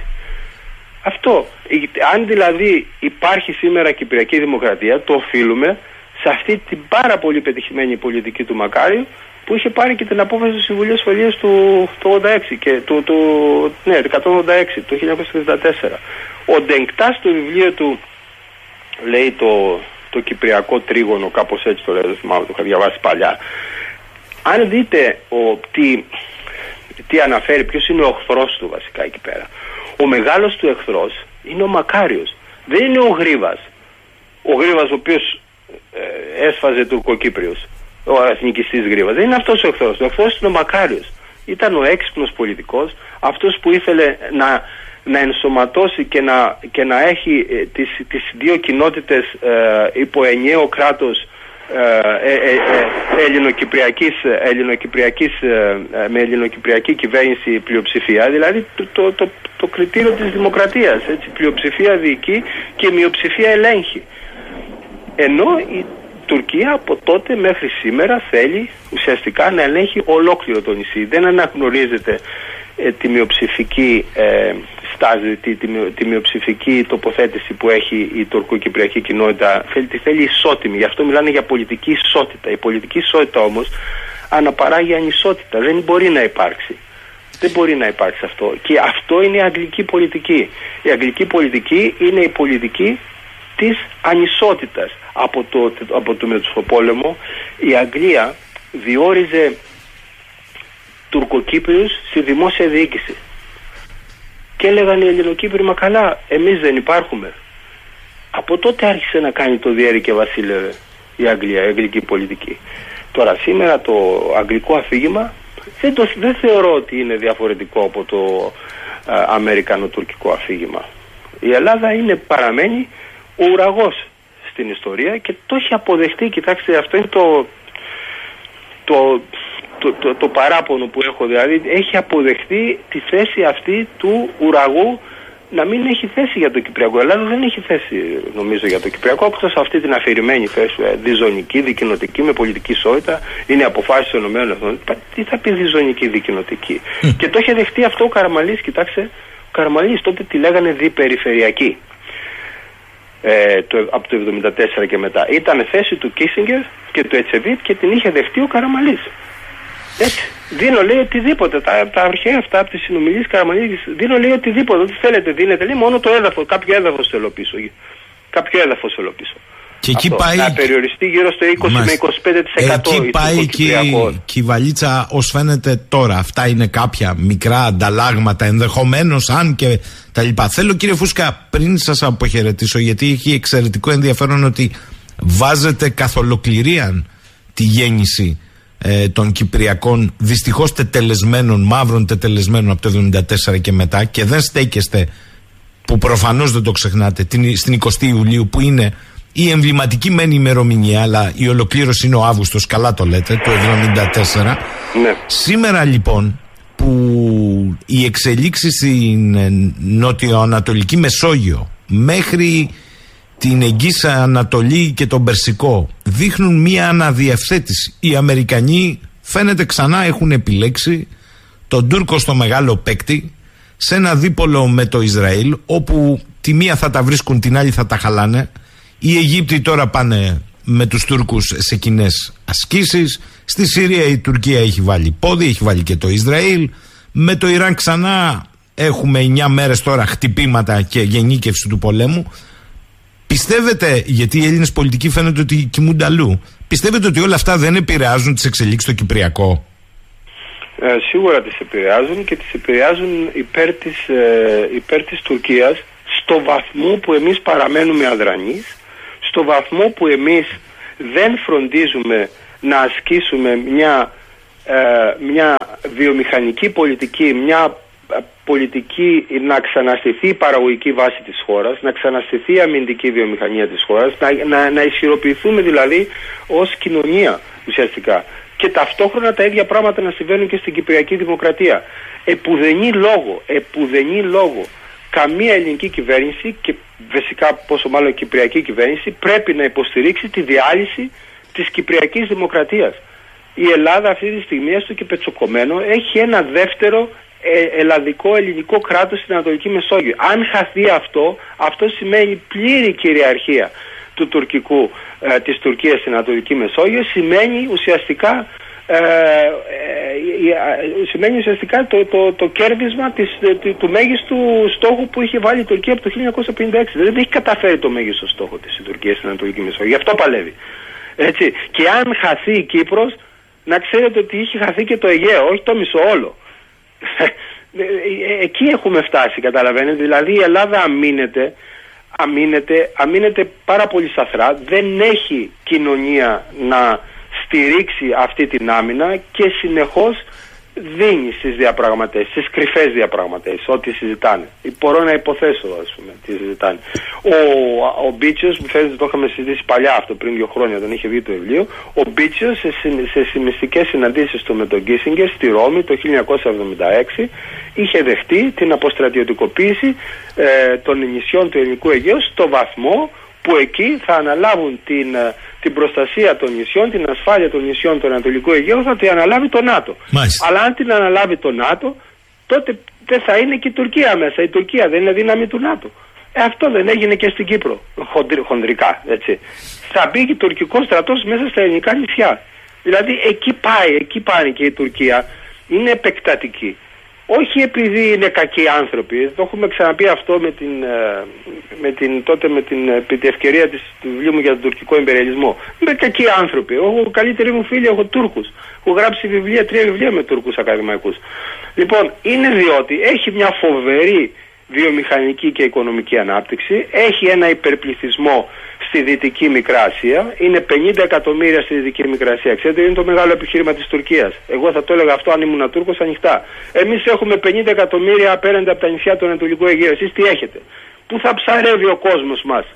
Αυτό. Αν δηλαδή υπάρχει σήμερα Κυπριακή Δημοκρατία, το οφείλουμε σε αυτή την πάρα πολύ πετυχημένη πολιτική του Μακάριου, που είχε πάρει και την απόφαση του Συμβουλίου Ασφαλείας του, του ογδόντα έξι και του, του, ναι, εκατόν ογδόντα έξι, το χίλια εννιακόσια εξήντα τέσσερα. Ο Ντενκτάς στο βιβλίο του λέει το, το Κυπριακό Τρίγωνο, κάπως έτσι το λέει, δεν θυμάμαι, το είχα διαβάσει παλιά. Αν δείτε ο, τι, τι αναφέρει, ποιος είναι ο εχθρός του βασικά εκεί πέρα. Ο μεγάλος του εχθρός είναι ο Μακάριος. Δεν είναι ο Γρίβας. Ο Γρίβας ο οποίος ε, έσφαζε Τουρκοκύπριος, ο εθνικιστής Γρίβας. Δεν είναι αυτός ο εχθρός. Ο εχθρός είναι ο Μακάριος. Ήταν ο έξυπνος πολιτικός, αυτός που ήθελε να, να ενσωματώσει και να, και να έχει ε, τις, τις δύο κοινότητες ε, υπό ενιαίο κράτος, Ε, ε, ε, ελληνοκυπριακής, ελληνοκυπριακής, ε, με ελληνοκυπριακή κυβέρνηση πλειοψηφία, δηλαδή το, το, το, το κριτήριο της δημοκρατίας, έτσι, πλειοψηφία διοικεί και μειοψηφία ελέγχει. Ενώ η Τουρκία από τότε μέχρι σήμερα θέλει ουσιαστικά να ελέγχει ολόκληρο το νησί. Δεν αναγνωρίζεται ε, τη μειοψηφική ε, στάση, τη, τη, τη μειοψηφική τοποθέτηση που έχει η τουρκοκυπριακή κοινότητα. Θέλει, τη θέλει ισότιμη, γι' αυτό μιλάνε για πολιτική ισότητα. Η πολιτική ισότητα όμως αναπαράγει ανισότητα, δεν μπορεί να υπάρξει. Δεν μπορεί να υπάρξει αυτό. Και αυτό είναι η αγγλική πολιτική. Η αγγλική πολιτική είναι η πολιτική της ανισότητας. Από το, από το Μετσοπόλεμο η Αγγλία διόριζε Τουρκοκύπριους στη δημόσια διοίκηση. Και έλεγαν οι Ελληνοκύπροι, μα καλά, εμείς δεν υπάρχουμε. Από τότε άρχισε να κάνει το διέρη και βασίλευε η Αγγλία, η αγγλική πολιτική. Τώρα σήμερα το αγγλικό αφήγημα δεν, το, δεν θεωρώ ότι είναι διαφορετικό από το α, αμερικανο-τουρκικό αφήγημα. Η Ελλάδα είναι, παραμένει ο ουραγός στην ιστορία και το έχει αποδεχτεί. Κοιτάξτε, αυτό είναι το, το, το, το, το παράπονο που έχω, δηλαδή έχει αποδεχτεί τη θέση αυτή του ουραγού να μην έχει θέση για το Κυπριακό. Η Ελλάδα δεν έχει θέση, νομίζω, για το Κυπριακό, εκτός αυτή την αφηρημένη θέση, διζωνική, δικοινοτική, με πολιτική ισότητα. Είναι αποφάσεις των ΗΠΑ. Τι θα πει διζωνική, δικοινοτική? Mm. Και το είχε δεχτεί αυτό ο Καραμαλής. Κοιτάξτε, ο Καραμαλής τότε τη λέγανε διπεριφερειακή. Ε, το, από το εβδομήντα τέσσερα και μετά. Ήταν θέση του Κίσιγκερ και του Ετσεβίτ και την είχε δεχτεί ο Καραμαλής. Έτσι. Δίνω, λέει, οτιδήποτε. Τα, τα αρχαία αυτά από τις συνομιλίες Καραμαλής, δίνω, λέει, οτιδήποτε. Ό,τι θέλετε, δίνετε. Λέει, μόνο το έδαφος, κάποιο έδαφος θέλω πίσω. Κάποιο έδαφος θέλω πίσω. Και εκεί αυτό, πάει... να περιοριστεί γύρω στο είκοσι με είκοσι πέντε τοις εκατό. Εκεί πάει και, και η βαλίτσα ως φαίνεται τώρα. Αυτά είναι κάποια μικρά ανταλλάγματα, ενδεχομένως, αν και τα λοιπά. Θέλω, κύριε Φούσκα, πριν σας αποχαιρετήσω, γιατί έχει εξαιρετικό ενδιαφέρον ότι βάζετε καθ' ολοκληρία τη γέννηση ε, των Κυπριακών, δυστυχώς τετελεσμένων, μαύρων τετελεσμένων από το εβδομήντα τέσσερα και μετά, και δεν στέκεστε, που προφανώς δεν το ξεχνάτε, την, στην εικοστή Ιουλίου, που είναι η εμβληματική μεν ημερομηνία, αλλά η ολοκλήρωση είναι ο Αύγουστος, καλά το λέτε, του εβδομήντα τέσσερα. Ναι. Σήμερα λοιπόν που οι εξελίξεις στην νότιο-ανατολική Μεσόγειο μέχρι την Αιγής Ανατολή και τον Περσικό δείχνουν μία αναδιευθέτηση. Οι Αμερικανοί φαίνεται ξανά έχουν επιλέξει τον Τούρκο στο μεγάλο παίκτη σε ένα δίπολο με το Ισραήλ, όπου τη μία θα τα βρίσκουν, την άλλη θα τα χαλάνε. Οι Αιγύπτιοι τώρα πάνε με τους Τούρκους σε κοινές ασκήσεις. Στη Συρία η Τουρκία έχει βάλει πόδι, έχει βάλει και το Ισραήλ. Με το Ιράν ξανά έχουμε εννιά μέρες τώρα χτυπήματα και γενίκευση του πολέμου. Πιστεύετε, γιατί οι Έλληνες πολιτικοί φαίνεται ότι κοιμούνται αλλού, πιστεύετε ότι όλα αυτά δεν επηρεάζουν τις εξελίξεις στο Κυπριακό? Ε, σίγουρα τις επηρεάζουν και τις επηρεάζουν υπέρ της, ε, υπέρ της Τουρκίας, στο βαθμό που εμείς παραμένουμε αδρανείς, στο βαθμό που εμείς δεν φροντίζουμε να ασκήσουμε μια, ε, μια βιομηχανική πολιτική, μια πολιτική να ξαναστηθεί η παραγωγική βάση της χώρας, να ξαναστηθεί η αμυντική βιομηχανία της χώρας, να, να, να ισχυροποιηθούμε δηλαδή ως κοινωνία ουσιαστικά. Και ταυτόχρονα τα ίδια πράγματα να συμβαίνουν και στην Κυπριακή Δημοκρατία. Επουδενή λόγο, επουδενή λόγο, καμία ελληνική κυβέρνηση και φυσικά πόσο μάλλον η Κυπριακή κυβέρνηση πρέπει να υποστηρίξει τη διάλυση της Κυπριακής Δημοκρατίας. Η Ελλάδα αυτή τη στιγμή, έστω και πετσοκομμένο, έχει ένα δεύτερο ε, ελλαδικό ελληνικό κράτος στην Ανατολική Μεσόγειο. Αν χαθεί αυτό, αυτό σημαίνει πλήρη κυριαρχία του τουρκικού, ε, της Τουρκίας στην Ανατολική Μεσόγειο, σημαίνει ουσιαστικά ε, ε, ε, σημαίνει ουσιαστικά το, το, το κέρδισμα της, του, του μέγιστου στόχου που είχε βάλει η Τουρκία από το χίλια εννιακόσια πενήντα έξι. Δεν έχει καταφέρει το μέγιστο στόχο της η Τουρκία στην Ανατολική Μεσόγειο. Γι' αυτό παλεύει. Έτσι. Και αν χαθεί η Κύπρος, να ξέρετε ότι είχε χαθεί και το Αιγαίο, όχι το μισό όλο. Εκεί έχουμε φτάσει, καταλαβαίνετε. Δηλαδή η Ελλάδα αμήνεται, αμήνεται, αμήνεται πάρα πολύ σαθρά, δεν έχει κοινωνία να στηρίξει αυτή την άμυνα και συνεχώς δίνει στις διαπραγματεύσεις, στις κρυφές διαπραγματεύσεις, ό,τι συζητάνε. Μπορώ να υποθέσω, ας πούμε, τι συζητάνε. Ο, ο Μπίτσιος, μου φαίνεται το είχαμε συζητήσει παλιά αυτό, πριν δύο χρόνια, τον είχε δει το βιβλίο. Ο Μπίτσιος σε, σε σημιστικές συναντήσεις του με τον Κίσινγκερ στη Ρώμη το χίλια εννιακόσια εβδομήντα έξι είχε δεχτεί την αποστρατιωτικοποίηση ε, των νησιών του Ελληνικού Αιγαίου στο βαθμό που εκεί θα αναλάβουν την, την προστασία των νησιών, την ασφάλεια των νησιών του Ανατολικού Αιγαίου, θα την αναλάβει το ΝΑΤΟ. Μάλιστα. Αλλά αν την αναλάβει το ΝΑΤΟ, τότε δεν θα είναι και η Τουρκία μέσα. Η Τουρκία δεν είναι δύναμη του ΝΑΤΟ. Ε, αυτό δεν έγινε και στην Κύπρο, χοντρι, χοντρικά, έτσι. Θα μπει και τουρκικό στρατός μέσα στα ελληνικά νησιά. Δηλαδή εκεί πάει, εκεί πάει και η Τουρκία. Είναι επεκτατική. Όχι επειδή είναι κακοί άνθρωποι, το έχουμε ξαναπεί αυτό με την, με την, τότε με την, με την ευκαιρία της, του βιβλίου μου για τον τουρκικό εμπεριαλισμό. Είναι κακοί άνθρωποι. Εγώ, καλύτεροι μου φίλοι, έχω Τούρκους. Έχω γράψει βιβλία, τρία βιβλία με Τούρκους ακαδημαϊκούς. Λοιπόν, είναι διότι έχει μια φοβερή βιομηχανική και οικονομική ανάπτυξη, έχει ένα υπερπληθυσμό στη Δυτική Μικρά Ασία, είναι πενήντα εκατομμύρια στη Δυτική Μικρά Ασία. Ξέρετε, είναι το μεγάλο επιχείρημα της Τουρκίας. Εγώ θα το έλεγα αυτό αν ήμουν Τούρκος ανοιχτά. Εμείς έχουμε πενήντα εκατομμύρια απέναντι από τα νησιά του Ανατολικού Αιγαίου. Εσείς τι έχετε? Πού θα ψαρεύει ο κόσμος μας?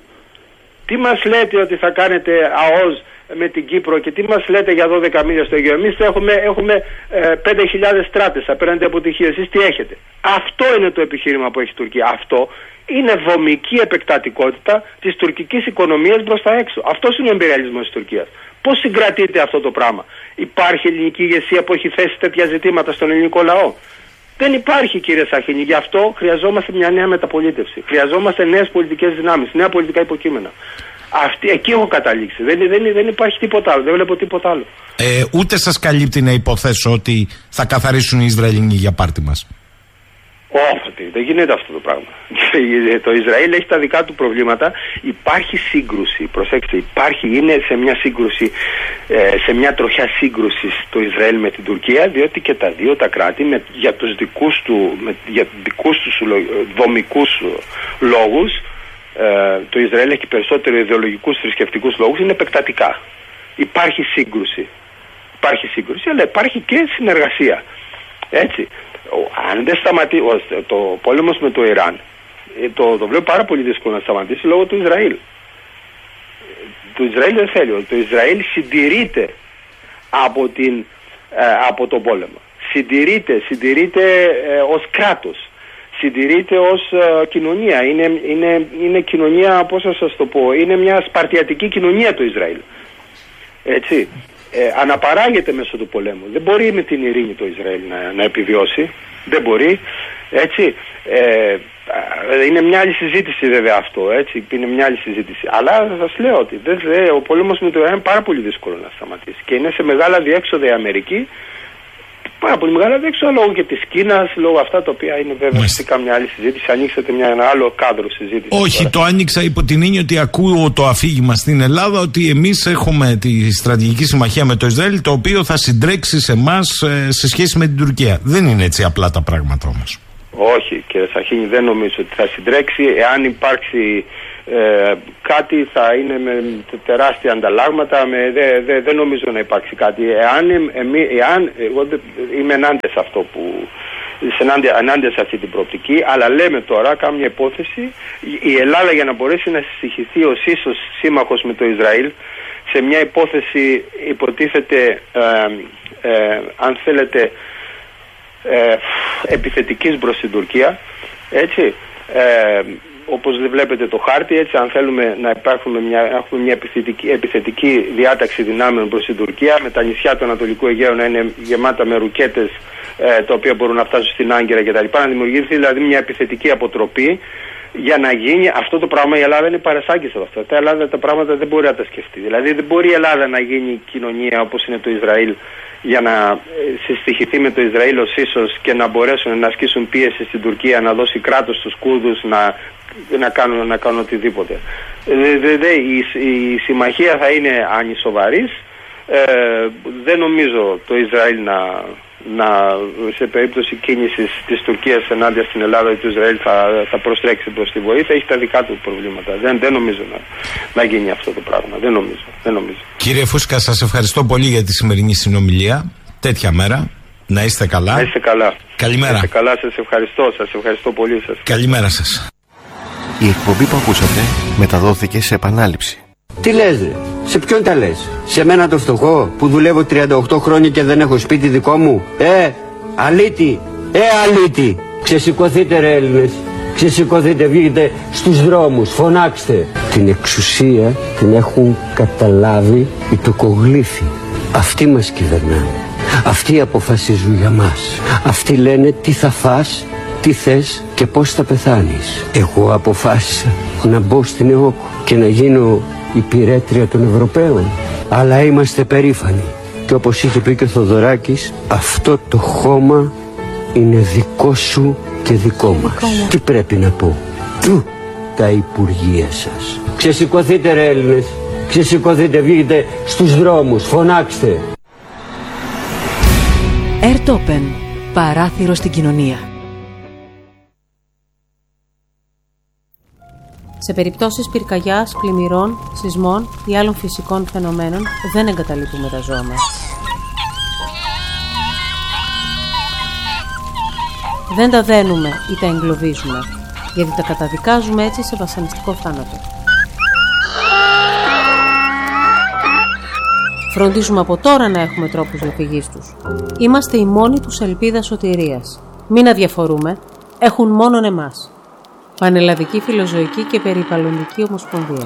Τι μας λέτε ότι θα κάνετε ΑΟΣ με την Κύπρο και τι μας λέτε για δώδεκα μίλια στο Αιγαίο? Εμείς έχουμε, έχουμε ε, πέντε χιλιάδες στράτες απέναντι από τη Χίο. Εσείς τι έχετε? Αυτό είναι το επιχείρημα που έχει η Τουρκία. Αυτό είναι δομική επεκτατικότητα της τουρκικής οικονομίας προς τα έξω. Αυτός είναι ο εμπειριαλισμός της Τουρκίας. Πώς συγκρατείται αυτό το πράγμα? Υπάρχει ελληνική ηγεσία που έχει θέσει τέτοια ζητήματα στον ελληνικό λαό? Δεν υπάρχει, κύριε Σαχίνη. Γι' αυτό χρειαζόμαστε μια νέα μεταπολίτευση. Χρειαζόμαστε νέες πολιτικές δυνάμεις, νέα πολιτικά υποκείμενα. Αυτή, εκεί έχω καταλήξει. Δεν, δεν, δεν υπάρχει τίποτα άλλο. Δεν βλέπω τίποτα άλλο. Ε, ούτε σας καλύπτει να υποθέσω ότι θα καθαρίσουν οι Ισραηλινοί για πάρτι μας? Όχι, δεν γίνεται αυτό το πράγμα. Το Ισραήλ έχει τα δικά του προβλήματα. Υπάρχει σύγκρουση. Προσέξτε, υπάρχει, είναι σε μια σύγκρουση, σε μια τροχιά σύγκρουση το Ισραήλ με την Τουρκία, διότι και τα δύο τα κράτη με, για τους δικούς του, με, για δικούς τους δομικούς λόγους, ε, το Ισραήλ έχει περισσότερο ιδεολογικούς θρησκευτικούς λόγους, είναι επεκτατικά. Υπάρχει σύγκρουση. Υπάρχει σύγκρουση, αλλά υπάρχει και συνεργασία. Έτσι. Αν δεν σταματήσει το πόλεμος με το Ιράν, το, το βλέπω πάρα πολύ δύσκολο να σταματήσει λόγω του Ισραήλ. Το Ισραήλ δεν θέλει. Το Ισραήλ συντηρείται από, την, ε, από τον πόλεμο. Συντηρείται, συντηρείται ε, ως κράτος. Συντηρείται ως ε, κοινωνία. Είναι, είναι, είναι κοινωνία, πώς θα σας το πω, είναι μια σπαρτιατική κοινωνία το Ισραήλ. Έτσι. Ε, αναπαράγεται μέσω του πολέμου. Δεν μπορεί με την ειρήνη το Ισραήλ να, να επιβιώσει. Δεν μπορεί. Έτσι. Ε, είναι μια άλλη συζήτηση βέβαια αυτό. Έτσι. Είναι μια άλλη συζήτηση. Αλλά θα σας λέω ότι δεν, δε, ο πόλεμος με το Ιράν είναι πάρα πολύ δύσκολο να σταματήσει. Και είναι σε μεγάλα διέξοδα η Αμερική. πάρα πολύ μεγάλα διέξοδα λόγω και της Κίνας, λόγω αυτά τα οποία είναι βέβαια φυσικά μια άλλη συζήτηση. Ανοίξατε μια, ένα άλλο κάδρο συζήτηση. Όχι, τώρα. Το άνοιξα υπό την έννοια ότι ακούω το αφήγημα στην Ελλάδα ότι εμείς έχουμε τη στρατηγική συμμαχία με το Ισραήλ, το οποίο θα συντρέξει σε εμάς σε σχέση με την Τουρκία. Δεν είναι έτσι απλά τα πράγματα όμως. Όχι, κύριε Σαχίνη, δεν νομίζω ότι θα συντρέξει. Εάν υπάρξει ε, κάτι, θα είναι με τεράστια ανταλλάγματα. Δεν δε, δε, δε νομίζω να υπάρξει κάτι. Εάν, εμεί, εάν εγώ είμαι ενάντια σε αυτό που. Ενάντια, ενάντια σε αυτή την προοπτική, αλλά λέμε τώρα, κάμια υπόθεση, η Ελλάδα για να μπορέσει να συσυχηθεί ως ίσως σύμμαχος με το Ισραήλ, σε μια υπόθεση υποτίθεται, ε, ε, αν θέλετε, ε, επιθετικής προς την Τουρκία, έτσι, ε, όπως βλέπετε το χάρτη, έτσι, αν θέλουμε να υπάρχουμε μια, έχουμε μια επιθετική, επιθετική διάταξη δυνάμεων προς την Τουρκία, με τα νησιά του Ανατολικού Αιγαίου να είναι γεμάτα με ρουκέτες, ε, τα οποία μπορούν να φτάσουν στην Άγκυρα κτλ. Να δημιουργηθεί δηλαδή μια επιθετική αποτροπή για να γίνει αυτό το πράγμα. Η Ελλάδα είναι παρασάγκη σε αυτό. Τα Ελλάδα τα πράγματα δεν μπορεί να τα σκεφτεί. Δηλαδή δεν μπορεί η Ελλάδα να γίνει κοινωνία όπως είναι το Ισραήλ, για να συστοιχηθεί με το Ισραήλ ως ίσως και να μπορέσουν να ασκήσουν πίεση στην Τουρκία, να δώσει κράτος στους Κούρδους, να, να, κάνουν, να κάνουν οτιδήποτε. Δε, δε, δε, η, η συμμαχία θα είναι ανισοβαρής. Ε, δεν νομίζω το Ισραήλ να, να σε περίπτωση κίνησης της Τουρκίας ενάντια στην Ελλάδα ή του Ισραήλ θα, θα προστρέξει προς τη βοήθεια. Έχει τα δικά του προβλήματα. Δεν, δεν νομίζω να, να γίνει αυτό το πράγμα. Δεν νομίζω, δεν νομίζω. Κύριε Φούσκα, σας ευχαριστώ πολύ για τη σημερινή συνομιλία. Τέτοια μέρα. Να είστε καλά. Να είστε καλά. Καλημέρα. Να είστε καλά, σας ευχαριστώ. Σας ευχαριστώ πολύ σας. Καλημέρα σας. Η εκπομπή που ακούσατε μεταδόθηκε σε επανάληψη. Τι λες ρε, σε ποιον τα λες? Σε μένα το φτωχό που δουλεύω τριάντα οκτώ χρόνια και δεν έχω σπίτι δικό μου? Ε, αλήτη, ε αλήτη. Ξεσηκωθείτε ρε Έλληνες, ξεσηκωθείτε, βγείτε στους δρόμους, φωνάξτε. Την εξουσία την έχουν καταλάβει οι τοκογλύφοι. Αυτοί μας κυβερνάνε, αυτοί αποφασίζουν για μας. Αυτοί λένε τι θα φας, τι θες και πώς θα πεθάνεις. Εγώ αποφάσισα να μπω στην ΕΟΚ και να γίνω υπηρέτρια των Ευρωπαίων. Αλλά είμαστε περήφανοι. Και όπως είχε πει και ο Θοδωράκης, αυτό το χώμα είναι δικό σου και δικό μας. Τι πρέπει να πω? Του, τα υπουργεία σας. Ξεσηκωθείτε ρε Έλληνες, ξεσηκωθείτε, βγείτε στους δρόμους, φωνάξτε. Airtopen, παράθυρο στην κοινωνία. Σε περιπτώσεις πυρκαγιάς, πλημμυρών, σεισμών ή άλλων φυσικών φαινομένων δεν εγκαταλείπουμε τα ζώα μας. Δεν τα δένουμε ή τα εγκλωβίζουμε, γιατί τα καταδικάζουμε έτσι σε βασανιστικό θάνατο. Φροντίζουμε από τώρα να έχουμε τρόπους διαφυγής τους. Είμαστε η μόνη τους ελπίδα σωτηρίας. Μην αδιαφορούμε, έχουν μόνον εμάς. Πανελλαδική Φιλοζωική και Περιβαλλοντική Ομοσπονδία.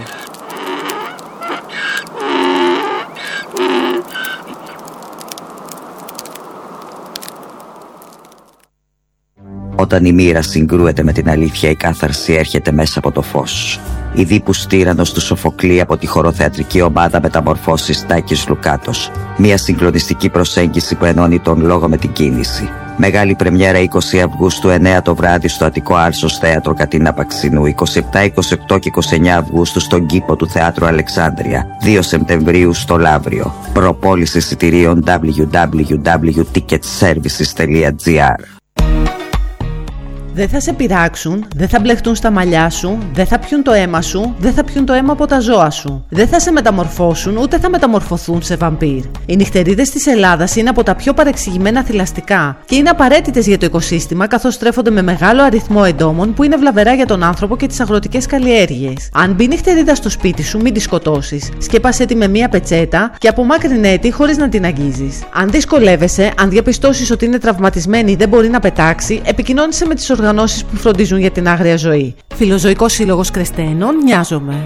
Όταν η μοίρα συγκρούεται με την αλήθεια, η κάθαρση έρχεται μέσα από το φως. Η Δίπους Τύραννος του Σοφοκλή από τη χοροθεατρική ομάδα Μεταμορφώσεις Τάκης Λουκάτος. Μια συγκλονιστική προσέγγιση που ενώνει τον λόγο με την κίνηση. Μεγάλη πρεμιέρα είκοσι Αυγούστου, εννέα το βράδυ στο Αττικό Άλσος Θέατρο Κατίνα Παξινού. είκοσι επτά, είκοσι οκτώ και είκοσι εννέα Αυγούστου στον κήπο του Θεάτρου Αλεξάνδρεια. δύο Σεπτεμβρίου στο Λαύριο. Προπόληση εισιτηρίων double-u double-u double-u τελεία ticket services τελεία gr. Δεν θα σε πειράξουν, δεν θα μπλεχτούν στα μαλλιά σου, δεν θα πιούν το αίμα σου, δεν θα πιούν το αίμα από τα ζώα σου. Δεν θα σε μεταμορφώσουν, ούτε θα μεταμορφωθούν σε βαμπύρ. Οι νυχτερίδες της Ελλάδας είναι από τα πιο παρεξηγημένα θηλαστικά και είναι απαραίτητες για το οικοσύστημα, καθώς τρέφονται με μεγάλο αριθμό εντόμων που είναι βλαβερά για τον άνθρωπο και τις αγροτικές καλλιέργειες. Αν μπει νυχτερίδα στο σπίτι σου, μην τη σκοτώσεις. Σκέπασέ τη με μία πετσέτα και απομάκρυνέ τη χωρίς να την αγγίζεις. Αν δυσκολεύεσαι, αν διαπιστώσεις ότι είναι τραυματισμένη ή δεν μπορεί να πετάξει, επικοινώνησε με τις οργανώσεις που φροντίζουν για την άγρια ζωή. Φιλοζωικός Σύλλογος Κρεστένων, Νοιάζομαι.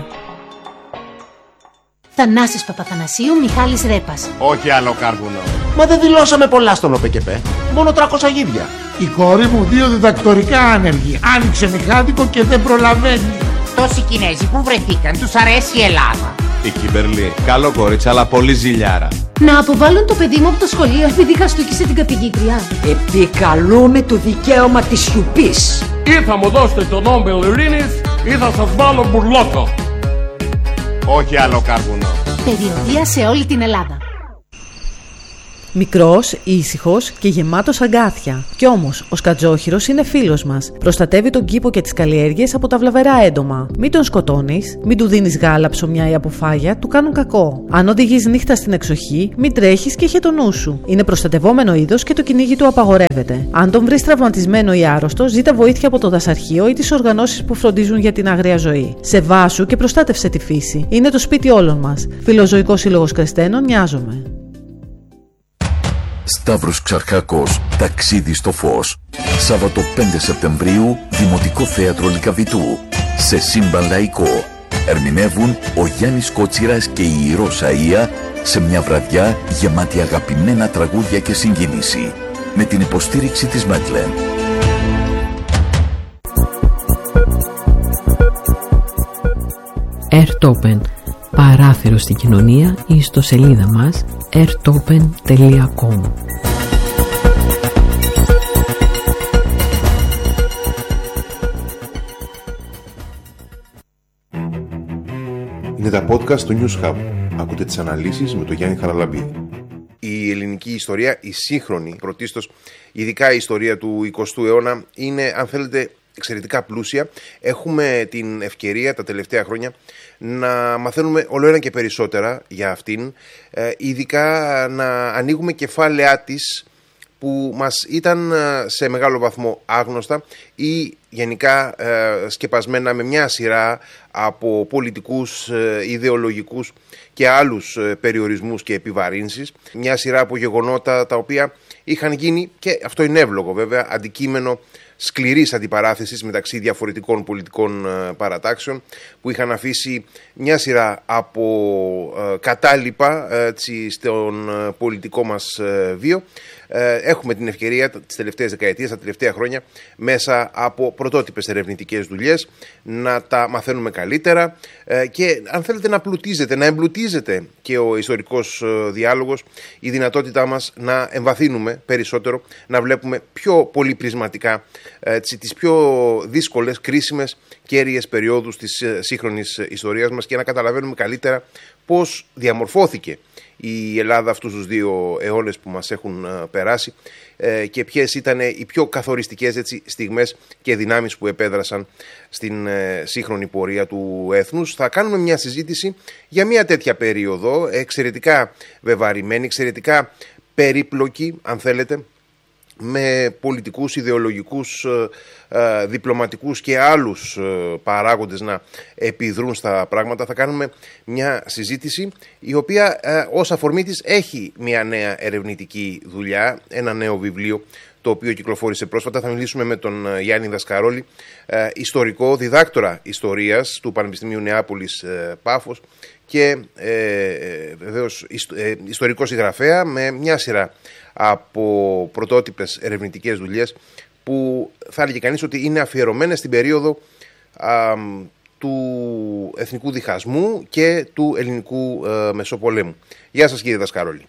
Θανάσης Παπαθανασίου, Μιχάλης Ρέπας. Όχι άλλο κάρβουνο. Μα δεν δηλώσαμε πολλά στον ΟΠΕΚΕΠΕ. Μόνο τριακόσια γίδια. Η κόρη μου δύο διδακτορικά άνεργη. Άνοιξε μηχάνικο και δεν προλαβαίνει. Τόσοι Κινέζοι που βρεθήκαν, τους αρέσει η Ελλάδα. Η Κίμπερλι, καλό κορίτσι, αλλά πολύ ζηλιάρα. Να αποβάλουν το παιδί μου από το σχολείο επειδή χαστούκισε την καθηγήτρια. Επικαλούμε το δικαίωμα της σιωπής. Ή θα μου δώσετε τον Νόμπελ Ειρήνης ή θα σας βάλω μπουρλότο. Όχι άλλο κάρβουνο. Περιοδεία σε όλη την Ελλάδα. Μικρός, ήσυχος και γεμάτος αγκάθια. Κι όμως, ο σκατζόχυρος είναι φίλος μας. Προστατεύει τον κήπο και τις καλλιέργειες από τα βλαβερά έντομα. Μην τον σκοτώνεις, μην του δίνεις γάλα, ψωμιά ή αποφάγια, του κάνουν κακό. Αν οδηγείς νύχτα στην εξοχή, μην τρέχεις και είχε το νου σου. Είναι προστατευόμενο είδος και το κυνήγι του απαγορεύεται. Αν τον βρεις τραυματισμένο ή άρρωστο, ζήτα βοήθεια από το δασαρχείο ή τις οργανώσεις που φροντίζουν για την αγρία ζωή. Σεβάσου και προστάτευσε τη φύση. Είναι το σπίτι όλων μας. Φιλοζωικός Σύλλογος Κρεστένων, νοιάζομαι. Σταύρος Ξαρχάκος, ταξίδι στο φως. Σάββατο πέντε Σεπτεμβρίου, Δημοτικό Θέατρο Λυκαβητού. Σε σύμπαν λαϊκό. Ερμηνεύουν ο Γιάννης Κότσιρας και η Ρώσα Ία σε μια βραδιά γεμάτη αγαπημένα τραγούδια και συγκίνηση. Με την υποστήριξη της Μέτλεν. Airtopen. Παράθυρο στην κοινωνία ή στο σελίδα μας airtopen τελεία com. Είναι τα podcast του News Hub. Ακούτε τις αναλύσεις με τον Γιάννη Χαραλαμπίδη. Η ελληνική ιστορία, η σύγχρονη πρωτίστως, ειδικά η ιστορία του εικοστού αιώνα, είναι, αν θέλετε, εξαιρετικά πλούσια. Έχουμε την ευκαιρία τα τελευταία χρόνια να μαθαίνουμε όλο ένα και περισσότερα για αυτήν, ε, ειδικά να ανοίγουμε κεφάλαιά της που μας ήταν σε μεγάλο βαθμό άγνωστα ή γενικά ε, σκεπασμένα με μια σειρά από πολιτικούς, ε, ιδεολογικούς και άλλους ε, περιορισμούς και επιβαρύνσεις. Μια σειρά από γεγονότα τα οποία είχαν γίνει, και αυτό είναι εύλογο βέβαια, αντικείμενο σκληρής αντιπαράθεσης μεταξύ διαφορετικών πολιτικών ε, παρατάξεων, που είχαν αφήσει μια σειρά από ε, κατάλοιπα ε, έτσι, στον ε, πολιτικό μας ε, βίο. Ε, έχουμε την ευκαιρία τις τελευταίες δεκαετίες, τα τελευταία χρόνια, μέσα από πρωτότυπες ερευνητικές δουλειές να τα μαθαίνουμε καλύτερα ε, και αν θέλετε να πλουτίζεται, να εμπλουτίζεται και ο ιστορικός ε, διάλογος, η δυνατότητά μας να εμβαθύνουμε περισσότερο, να βλέπουμε πιο πολυπρισματικά έτσι, τις πιο δύσκολες, κρίσιμες, κέρυες περιόδους της ε, σύγχρονης ιστορίας μας και να καταλαβαίνουμε καλύτερα πώς διαμορφώθηκε η Ελλάδα αυτούς τους δύο αιώνες που μας έχουν uh, περάσει uh, και ποιες ήταν οι πιο καθοριστικές έτσι, στιγμές και δυνάμεις που επέδρασαν στην uh, σύγχρονη πορεία του έθνους. Θα κάνουμε μια συζήτηση για μια τέτοια περίοδο, εξαιρετικά βεβαρημένη, εξαιρετικά περίπλοκη, αν θέλετε, με πολιτικούς, ιδεολογικούς, ε, διπλωματικούς και άλλους ε, παράγοντες να επιδρούν στα πράγματα. Θα κάνουμε μια συζήτηση η οποία ε, ως αφορμή της έχει μια νέα ερευνητική δουλειά, ένα νέο βιβλίο το οποίο κυκλοφόρησε πρόσφατα. Θα μιλήσουμε με τον Γιάννη Δασκαρόλη, ε, ιστορικό, διδάκτορα ιστορίας του Πανεπιστημίου Νεάπολης ε, Πάφος και ε, ε, βεβαίως ιστο, ε, ιστορικό συγγραφέα με μια σειρά από πρωτότυπες ερευνητικές δουλειές που θα έλεγε κανείς ότι είναι αφιερωμένες στην περίοδο α, του εθνικού διχασμού και του ελληνικού α, Μεσοπολέμου. Γεια σας κύριε Δασκαρόλη.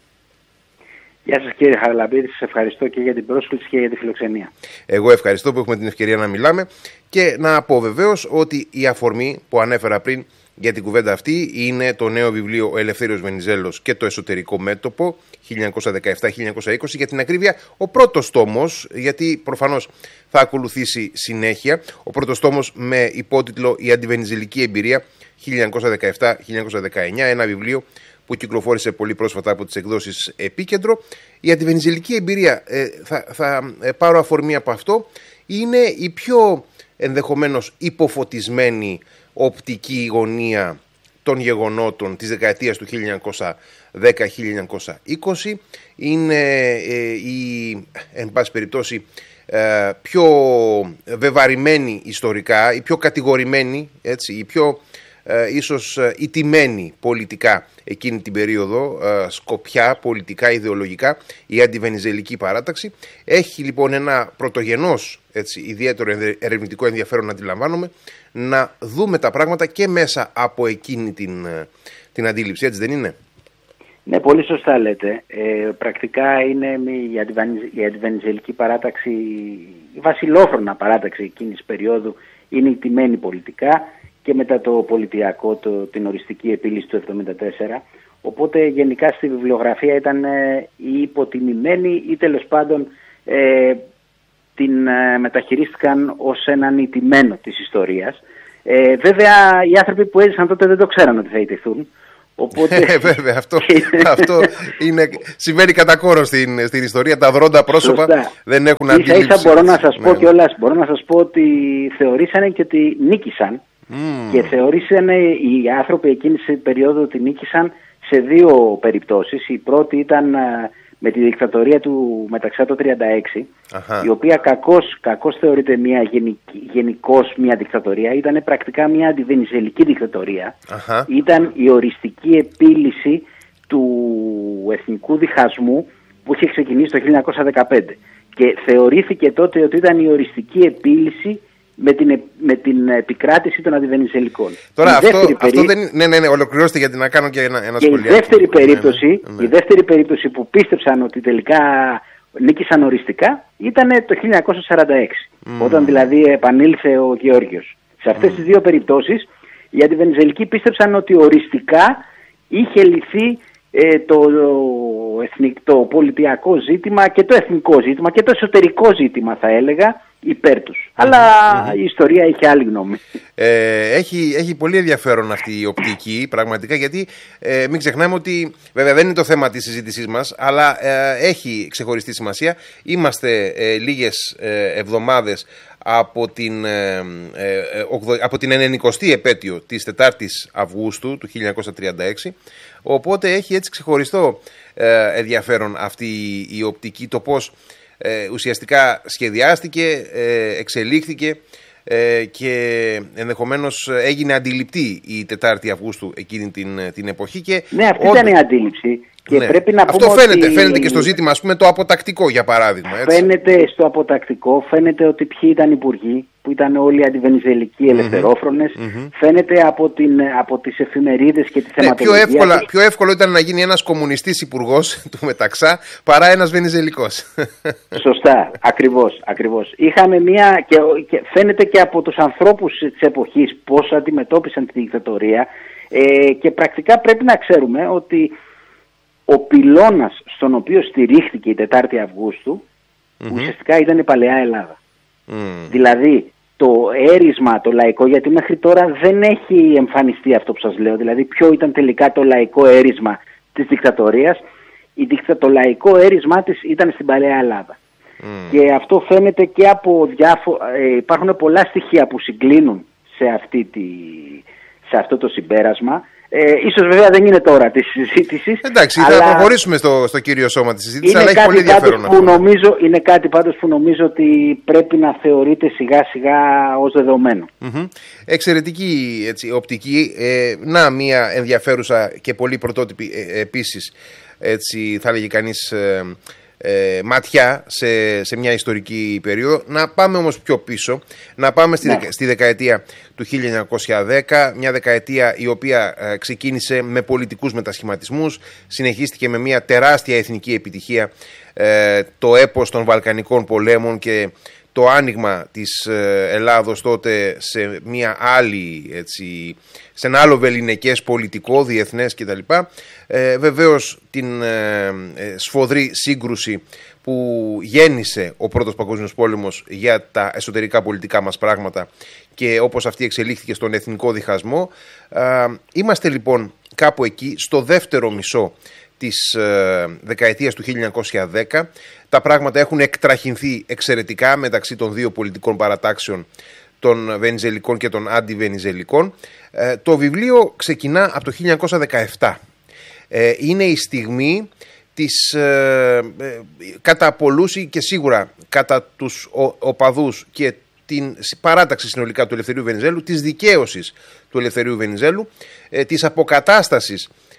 Γεια σας κύριε Χαραλαμπίδη, σας ευχαριστώ και για την πρόσκληση και για τη φιλοξενία. Εγώ ευχαριστώ που έχουμε την ευκαιρία να μιλάμε και να πω βεβαίως ότι η αφορμή που ανέφερα πριν για την κουβέντα αυτή είναι το νέο βιβλίο «Ο Ελευθέριος Βενιζέλος και το εσωτερικό μέτωπο» χίλια εννιακόσια δεκαεπτά με χίλια εννιακόσια είκοσι, για την ακρίβεια ο πρώτος τόμος, γιατί προφανώς θα ακολουθήσει συνέχεια, ο πρώτος τόμος με υπότιτλο «Η αντιβενιζελική εμπειρία χίλια εννιακόσια δεκαεπτά με χίλια εννιακόσια δεκαεννιά», ένα βιβλίο που κυκλοφόρησε πολύ πρόσφατα από τις εκδόσεις Επίκεντρο. Η αντιβενιζελική εμπειρία, ε, θα, θα ε, πάρω αφορμή από αυτό, είναι η πιο ενδεχομένως υποφωτισμένη οπτική γωνία των γεγονότων της δεκαετίας του χίλια εννιακόσια δέκα με χίλια εννιακόσια είκοσι. Είναι ε, η, εν πάση περιπτώσει, ε, πιο βεβαρημένη ιστορικά, η πιο κατηγορημένη, έτσι, η πιο ε, ίσως ηττημένη πολιτικά εκείνη την περίοδο, ε, σκοπιά, πολιτικά, ιδεολογικά, η αντιβενιζελική παράταξη. Έχει λοιπόν ένα πρωτογενώς, έτσι, ιδιαίτερο ερευνητικό ενδιαφέρον να αντιλαμβάνομαι, να δούμε τα πράγματα και μέσα από εκείνη την, την αντίληψη, έτσι δεν είναι? Ναι, πολύ σωστά λέτε. Ε, πρακτικά είναι η, αντιβανιζ, η αντιβενιζελική παράταξη, η βασιλόφρονα παράταξη εκείνης της περίοδου είναι ηττημένη πολιτικά και μετά το πολιτιακό, το, την οριστική επίλυση του εβδομήντα τέσσερα. Οπότε γενικά στη βιβλιογραφία ήταν ε, ή υποτιμημένη ή τέλος πάντων ε, την ε, μεταχειρίστηκαν ως έναν ηττημένο της ιστορίας. Ε, βέβαια οι άνθρωποι που έζησαν τότε δεν το ξέραν ότι θα ηττηθούν. Οπότε... Ε, βέβαια, αυτό, αυτό είναι, συμβαίνει κατά κόρο στην, στην ιστορία. Τα δρόντα πρόσωπα Σωστά. δεν έχουν αντίληψη. Ίσα ίσα μπορώ να σας πω ναι. κιόλας, μπορώ να σας πω ότι θεωρήσανε και ότι νίκησαν mm. και θεωρήσανε οι άνθρωποι εκείνης της περίοδου ότι νίκησαν σε δύο περιπτώσεις. Η πρώτη ήταν με τη δικτατορία του Μεταξά το τριάντα έξι, Αχα. η οποία κακώς, κακώς θεωρείται μια γενική, γενικώς μια δικτατορία, ήταν πρακτικά μια αντιβενιζελική δικτατορία. Αχα. Ήταν η οριστική επίλυση του εθνικού διχασμού που είχε ξεκινήσει το χίλια εννιακόσια δεκαπέντε και θεωρήθηκε τότε ότι ήταν η οριστική επίλυση με την, με την επικράτηση των αντιβενιζελικών. Τώρα αυτό, περί... αυτό δεν είναι... Ναι, ναι, ναι, ολοκληρώστε γιατί να κάνω και ένα, ένα σχολείο. Η δεύτερη, περίπτωση, ναι, ναι, ναι. η δεύτερη περίπτωση που πίστεψαν ότι τελικά νίκησαν οριστικά ήταν το χίλια εννιακόσια σαράντα έξι, mm. όταν δηλαδή επανήλθε ο Γεώργιος. Σε αυτές mm. τις δύο περιπτώσεις οι αντιβενιζελικοί πίστεψαν ότι οριστικά είχε λυθεί ε, το, το, εθνικ, το πολιτιακό ζήτημα και το εθνικό ζήτημα και το εσωτερικό ζήτημα θα έλεγα υπέρ τους. Αλλά mm-hmm. η ιστορία έχει άλλη γνώμη. Ε, έχει, έχει πολύ ενδιαφέρον αυτή η οπτική πραγματικά, γιατί ε, μην ξεχνάμε ότι βέβαια δεν είναι το θέμα της συζήτησής μας, αλλά ε, έχει ξεχωριστή σημασία. Είμαστε ε, λίγες ε, εβδομάδες από την, ε, ε, από την ενενηκοστή επέτειο της τετάρτης Αυγούστου του χίλια εννιακόσια τριάντα έξι, οπότε έχει έτσι ξεχωριστό ε, ενδιαφέρον αυτή η, η οπτική, το πώς Ε, ουσιαστικά σχεδιάστηκε, ε, εξελίχθηκε ε, και ενδεχομένως έγινε αντιληπτή η τετάρτη Αυγούστου εκείνη την, την εποχή. Και ναι, αυτή ό, ήταν η αντίληψη. Και ναι. πρέπει να Αυτό πούμε φαίνεται, ότι... φαίνεται και στο ζήτημα, ας πούμε, το αποτακτικό για παράδειγμα. Έτσι. Φαίνεται στο αποτακτικό, φαίνεται ότι ποιοι ήταν υπουργοί, που ήταν όλοι αντιβενιζελικοί ελευθερόφρονες. Mm-hmm. Φαίνεται από, την, από τις εφημερίδες και τη ναι, θεματολογία. Πιο, εύκολα, πιο εύκολο ήταν να γίνει ένας κομμουνιστής υπουργός του Μεταξά παρά ένας βενιζελικός. Σωστά, ακριβώς, ακριβώς. Είχαμε μια, και, και φαίνεται και από τους ανθρώπους της εποχής πώς αντιμετώπισαν τη δικτατορία ε, και πρακτικά πρέπει να ξέρουμε ότι ο πυλώνας στον οποίο στηρίχθηκε η τετάρτη Αυγούστου mm-hmm. ουσιαστικά ήταν η παλαιά Ελλάδα. Mm. Δηλαδή το έρισμα, το λαϊκό, γιατί μέχρι τώρα δεν έχει εμφανιστεί αυτό που σας λέω, δηλαδή ποιο ήταν τελικά το λαϊκό έρισμα της δικτατορίας. Η δικτα... Το λαϊκό έρισμα της ήταν στην παλαιά Ελλάδα. Mm. Και αυτό φαίνεται και από διάφορα... Ε, υπάρχουν πολλά στοιχεία που συγκλίνουν σε, αυτή τη... σε αυτό το συμπέρασμα. Ε, ίσως βέβαια δεν είναι τώρα τη συζήτηση. Εντάξει, αλλά θα προχωρήσουμε στο, στο κύριο σώμα της συζήτησης, αλλά έχει πολύ ενδιαφέρον αυτό. Νομίζω, είναι κάτι πάντως που νομίζω ότι πρέπει να θεωρείται σιγά σιγά ως δεδομένο. Mm-hmm. Εξαιρετική έτσι, οπτική. Ε, να μια ενδιαφέρουσα και πολύ πρωτότυπη ε, επίσης, έτσι θα έλεγε κανείς, ε, ε, ματιά σε, σε μια ιστορική περίοδο. Να πάμε όμως πιο πίσω, να πάμε στη, ναι. δεκα, στη δεκαετία του χίλια εννιακόσια δέκα, μια δεκαετία η οποία ε, ξεκίνησε με πολιτικούς μετασχηματισμούς, συνεχίστηκε με μια τεράστια εθνική επιτυχία, ε, το έπος των Βαλκανικών πολέμων και το άνοιγμα της ε, Ελλάδος τότε σε μια άλλη, έτσι, σε ένα άλλο βεληνικές πολιτικό, διεθνές κτλ. Ε, βεβαίως την ε, ε, σφοδρή σύγκρουση που γέννησε ο Πρώτος Παγκόσμιος Πόλεμος για τα εσωτερικά πολιτικά μας πράγματα και όπως αυτή εξελίχθηκε στον εθνικό διχασμό. Ε, είμαστε λοιπόν κάπου εκεί στο δεύτερο μισό της ε, δεκαετίας του χίλια εννιακόσια δέκα. Τα πράγματα έχουν εκτραχυνθεί εξαιρετικά μεταξύ των δύο πολιτικών παρατάξεων, των βενιζελικών και των αντιβενιζελικών. Ε, το βιβλίο ξεκινά από το χίλια εννιακόσια δεκαεπτά. Ε, είναι η στιγμή της, ε, ε, κατά πολλούς και σίγουρα κατά τους ο, οπαδούς και την παράταξη συνολικά του Ελευθερίου Βενιζέλου, της δικαίωσης του Ελευθερίου Βενιζέλου, ε, της αποκατάστασης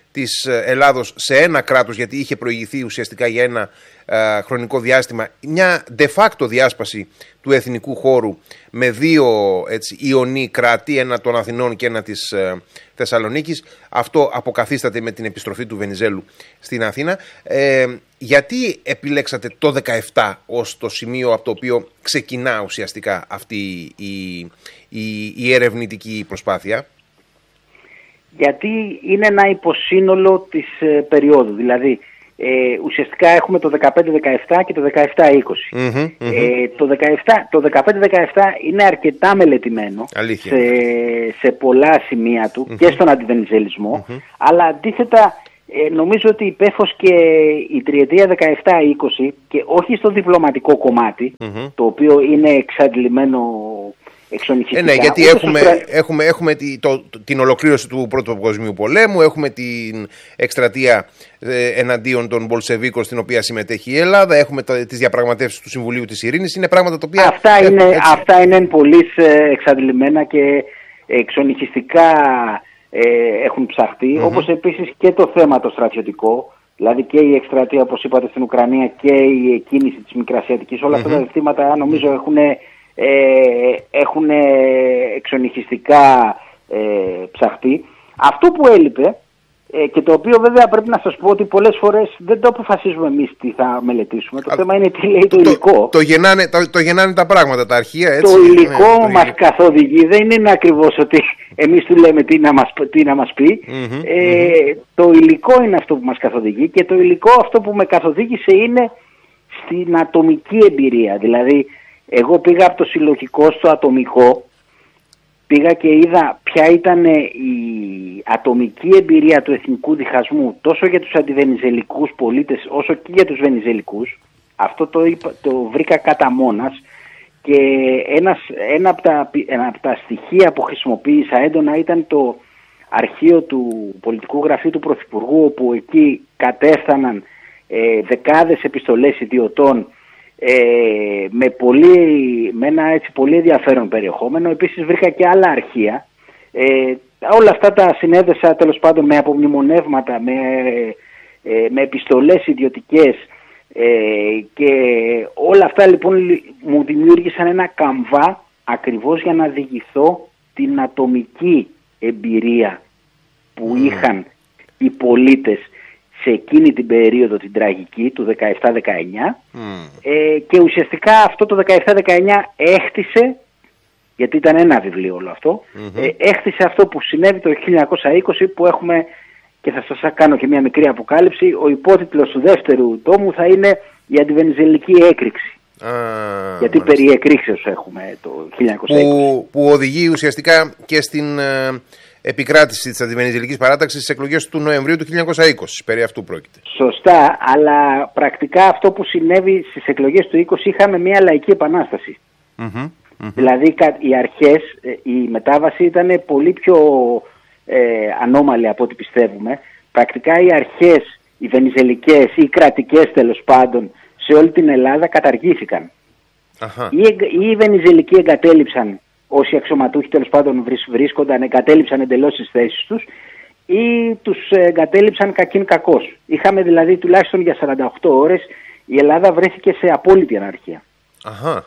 της Ελλάδος σε ένα κράτος, γιατί είχε προηγηθεί ουσιαστικά για ένα ε, χρονικό διάστημα μια de facto διάσπαση του εθνικού χώρου με δύο έτσι, ιονί κράτη, ένα των Αθηνών και ένα της ε, Θεσσαλονίκης. Αυτό αποκαθίσταται με την επιστροφή του Βενιζέλου στην Αθήνα. Ε, γιατί επιλέξατε το δεκαεπτά ως το σημείο από το οποίο ξεκινά ουσιαστικά αυτή η, η, η ερευνητική προσπάθεια? Γιατί είναι ένα υποσύνολο της ε, περίοδου. Δηλαδή, ε, ουσιαστικά έχουμε το δεκαπέντε δεκαεπτά και το δεκαεπτά είκοσι. Mm-hmm, mm-hmm. Ε, το, δεκαεπτά, το δεκαπέντε δεκαεπτά είναι αρκετά μελετημένο σε, σε πολλά σημεία του mm-hmm. και στον αντιβενιζελισμό, mm-hmm. αλλά αντίθετα ε, νομίζω ότι υπέφος και η τριετία δεκαεπτά είκοσι και όχι στο διπλωματικό κομμάτι, mm-hmm. το οποίο είναι εξαντλημένο εξονυχιστικά. Ε, ναι, γιατί έχουμε, πρα... έχουμε, έχουμε τη, το, το, την ολοκλήρωση του Πρώτου Παγκοσμίου Πολέμου, έχουμε την εκστρατεία ε, εναντίον των Μπολσεβίκων στην οποία συμμετέχει η Ελλάδα, έχουμε τα, τις διαπραγματεύσεις του Συμβουλίου της Ειρήνης, είναι πράγματα τα οποία... Αυτά έχουν, είναι, έτσι... αυτά είναι πολύ εξαντλημένα και εξονυχιστικά ε, έχουν ψαχτεί, mm-hmm. όπως επίσης και το θέμα το στρατιωτικό, δηλαδή και η εκστρατεία, όπως είπατε, στην Ουκρανία και η κίνηση της Μικρασιατικής, όλα mm-hmm. αυτά τα ζητήματα νομίζω έχουν... Ε, έχουν εξονυχιστικά ε, ψαχτεί. Αυτό που έλειπε ε, και το οποίο βέβαια πρέπει να σας πω ότι πολλές φορές δεν το αποφασίζουμε εμείς τι θα μελετήσουμε. Το Α, θέμα είναι τι λέει το, το υλικό. Το, το, γεννάνε, το, το γεννάνε τα πράγματα, τα αρχεία, έτσι. Το υλικό ναι, μας το καθοδηγεί. Δεν είναι ακριβώς ότι εμείς του λέμε τι να μας, τι να μας πει. Mm-hmm, ε, mm-hmm. Το υλικό είναι αυτό που μας καθοδηγεί και το υλικό αυτό που με καθοδήγησε είναι στην ατομική εμπειρία. Δηλαδή εγώ πήγα από το συλλογικό στο ατομικό, πήγα και είδα ποια ήταν η ατομική εμπειρία του εθνικού διχασμού τόσο για τους αντιβενιζελικούς πολίτες όσο και για τους βενιζελικούς. Αυτό το, είπα, το βρήκα κατά μόνας και ένας, ένα, από τα, ένα από τα στοιχεία που χρησιμοποίησα έντονα ήταν το αρχείο του πολιτικού γραφείου του Πρωθυπουργού, όπου εκεί κατέφθαναν ε, δεκάδες επιστολές ιδιωτών Ε, με, πολύ, με ένα έτσι πολύ ενδιαφέρον περιεχόμενο. Επίσης βρήκα και άλλα αρχεία. Ε, όλα αυτά τα συνέδεσα τέλος πάντων με απομνημονεύματα, με, ε, με επιστολές ιδιωτικές ε, και όλα αυτά λοιπόν μου δημιούργησαν ένα καμβά ακριβώς για να διηγηθώ την ατομική εμπειρία που mm. είχαν οι πολίτες σε εκείνη την περίοδο την τραγική του δεκαεπτά δεκαεννιά mm. ε, και ουσιαστικά αυτό το δεκαεπτά δεκαεννιά έχτισε, γιατί ήταν ένα βιβλίο όλο αυτό, mm-hmm. ε, έχτισε αυτό που συνέβη το χίλια εννιακόσια είκοσι που έχουμε, και θα σας κάνω και μια μικρή αποκάλυψη, ο υπότιτλος του δεύτερου τόμου θα είναι η αντιβενιζελική έκρηξη. Ah, γιατί μάλιστα. Περί εκρήξεως έχουμε το χίλια εννιακόσια είκοσι. Που, που οδηγεί ουσιαστικά και στην... Ε... επικράτηση της αντιβενιζελικής παράταξης στις εκλογές του Νοεμβρίου του χίλια εννιακόσια είκοσι. Περί αυτού πρόκειται. Σωστά, αλλά πρακτικά αυτό που συνέβη στις εκλογές του είκοσι είχαμε μια λαϊκή επανάσταση. Mm-hmm, mm-hmm. Δηλαδή οι αρχές, η μετάβαση ήταν πολύ πιο ε, ανώμαλη από ό,τι πιστεύουμε. Πρακτικά οι αρχές, οι βενιζελικές ή οι κρατικές τέλος πάντων σε όλη την Ελλάδα καταργήθηκαν. Uh-huh. Ή, ή οι βενιζελικοί εγκατέλειψαν, όσοι αξιωματούχοι τέλος πάντων βρίσκονταν, εγκατέλειψαν εντελώς τις θέσεις τους ή τους εγκατέλειψαν κακήν κακώς. Είχαμε δηλαδή τουλάχιστον για σαράντα οκτώ ώρες η Ελλάδα βρέθηκε σε απόλυτη αναρχία. Αχα.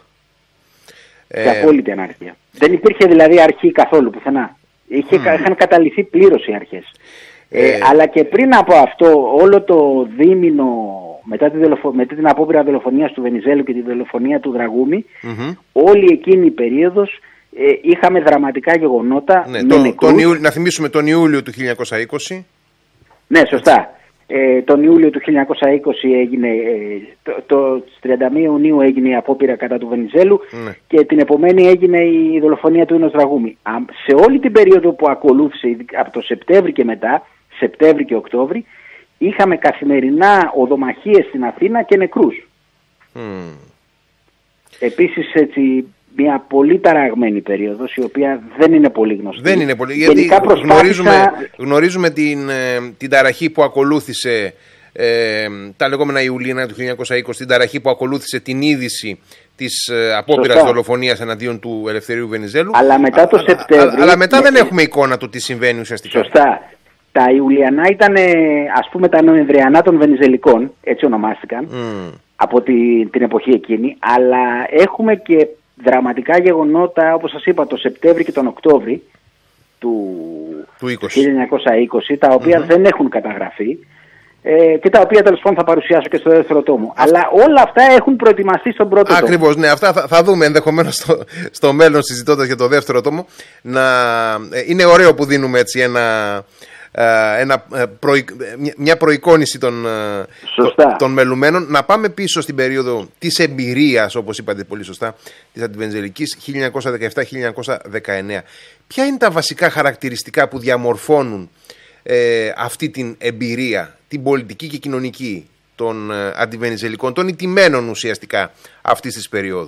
Σε ε... απόλυτη αναρχία. Δεν υπήρχε δηλαδή αρχή καθόλου πουθενά. Είχε, mm. Είχαν καταληθεί πλήρως οι αρχές. Ε... Ε, αλλά και πριν από αυτό όλο το δίμηνο μετά, τη δολοφο... μετά την απόπειρα δολοφονίας του Βενιζέλου και τη δολοφονία του Δραγούμη, mm-hmm. όλη εκείνη η περίοδος Ε, είχαμε δραματικά γεγονότα. Ναι, τον, τον Ιούλιο, να θυμίσουμε τον Ιούλιο του χίλια εννιακόσια είκοσι. Ναι, σωστά. Ε, τον Ιούλιο του χίλια εννιακόσια είκοσι έγινε, ε, το, το τριάντα μία Ιουνίου έγινε η απόπειρα κατά του Βενιζέλου ναι. και την επομένη έγινε η δολοφονία του Ίνος Δραγούμη. Α, σε όλη την περίοδο που ακολούθησε, από το Σεπτέμβρη και μετά, Σεπτέμβρη και Οκτώβρη, είχαμε καθημερινά οδομαχίες στην Αθήνα και νεκρούς. Mm. Επίσης έτσι... μια πολύ ταραγμένη περίοδος, η οποία δεν είναι πολύ γνωστή. Δεν είναι πολύ, γιατί προσπάθησα... γνωρίζουμε, γνωρίζουμε την, την ταραχή που ακολούθησε, ε, τα λεγόμενα Ιουλίνα του χίλια εννιακόσια είκοσι, την ταραχή που ακολούθησε την είδηση της ε, απόπειρας δολοφονίας εναντίον του Ελευθερίου Βενιζέλου. Αλλά μετά το Σεπτέμβριο... Αλλά μετά ναι, δεν έχουμε εικόνα του τι συμβαίνει ουσιαστικά. Σωστά. Τα Ιουλιανά ήταν, ας πούμε, τα Νοεμβριανά των Βενιζελικών, έτσι ονομάστηκαν, mm. από τη, την εποχή εκείνη, αλλά έχουμε και δραματικά γεγονότα, όπως σας είπα, το Σεπτέμβρη και τον Οκτώβρη του, του χίλια εννιακόσια είκοσι, τα οποία mm-hmm. δεν έχουν καταγραφεί ε, και τα οποία τέλος πάντων θα παρουσιάσω και στο δεύτερο τόμο. Αυτά. Αλλά όλα αυτά έχουν προετοιμαστεί στον πρώτο τόμο. Ακριβώς, ναι, αυτά θα, θα δούμε ενδεχομένως στο, στο μέλλον, συζητώντας για το δεύτερο τόμο. Να, ε, είναι ωραίο που δίνουμε έτσι ένα... Ένα, προη, μια προεικόνηση των, των μελουμένων. Να πάμε πίσω στην περίοδο της εμπειρίας, όπως είπατε πολύ σωστά, της αντιβενιζελικής χίλια εννιακόσια δεκαεπτά με χίλια εννιακόσια δεκαεννέα. Ποια είναι τα βασικά χαρακτηριστικά που διαμορφώνουν ε, αυτή την εμπειρία, την πολιτική και κοινωνική των ε, αντιβενιζελικών, των ηττημένων ουσιαστικά αυτής της περίοδου?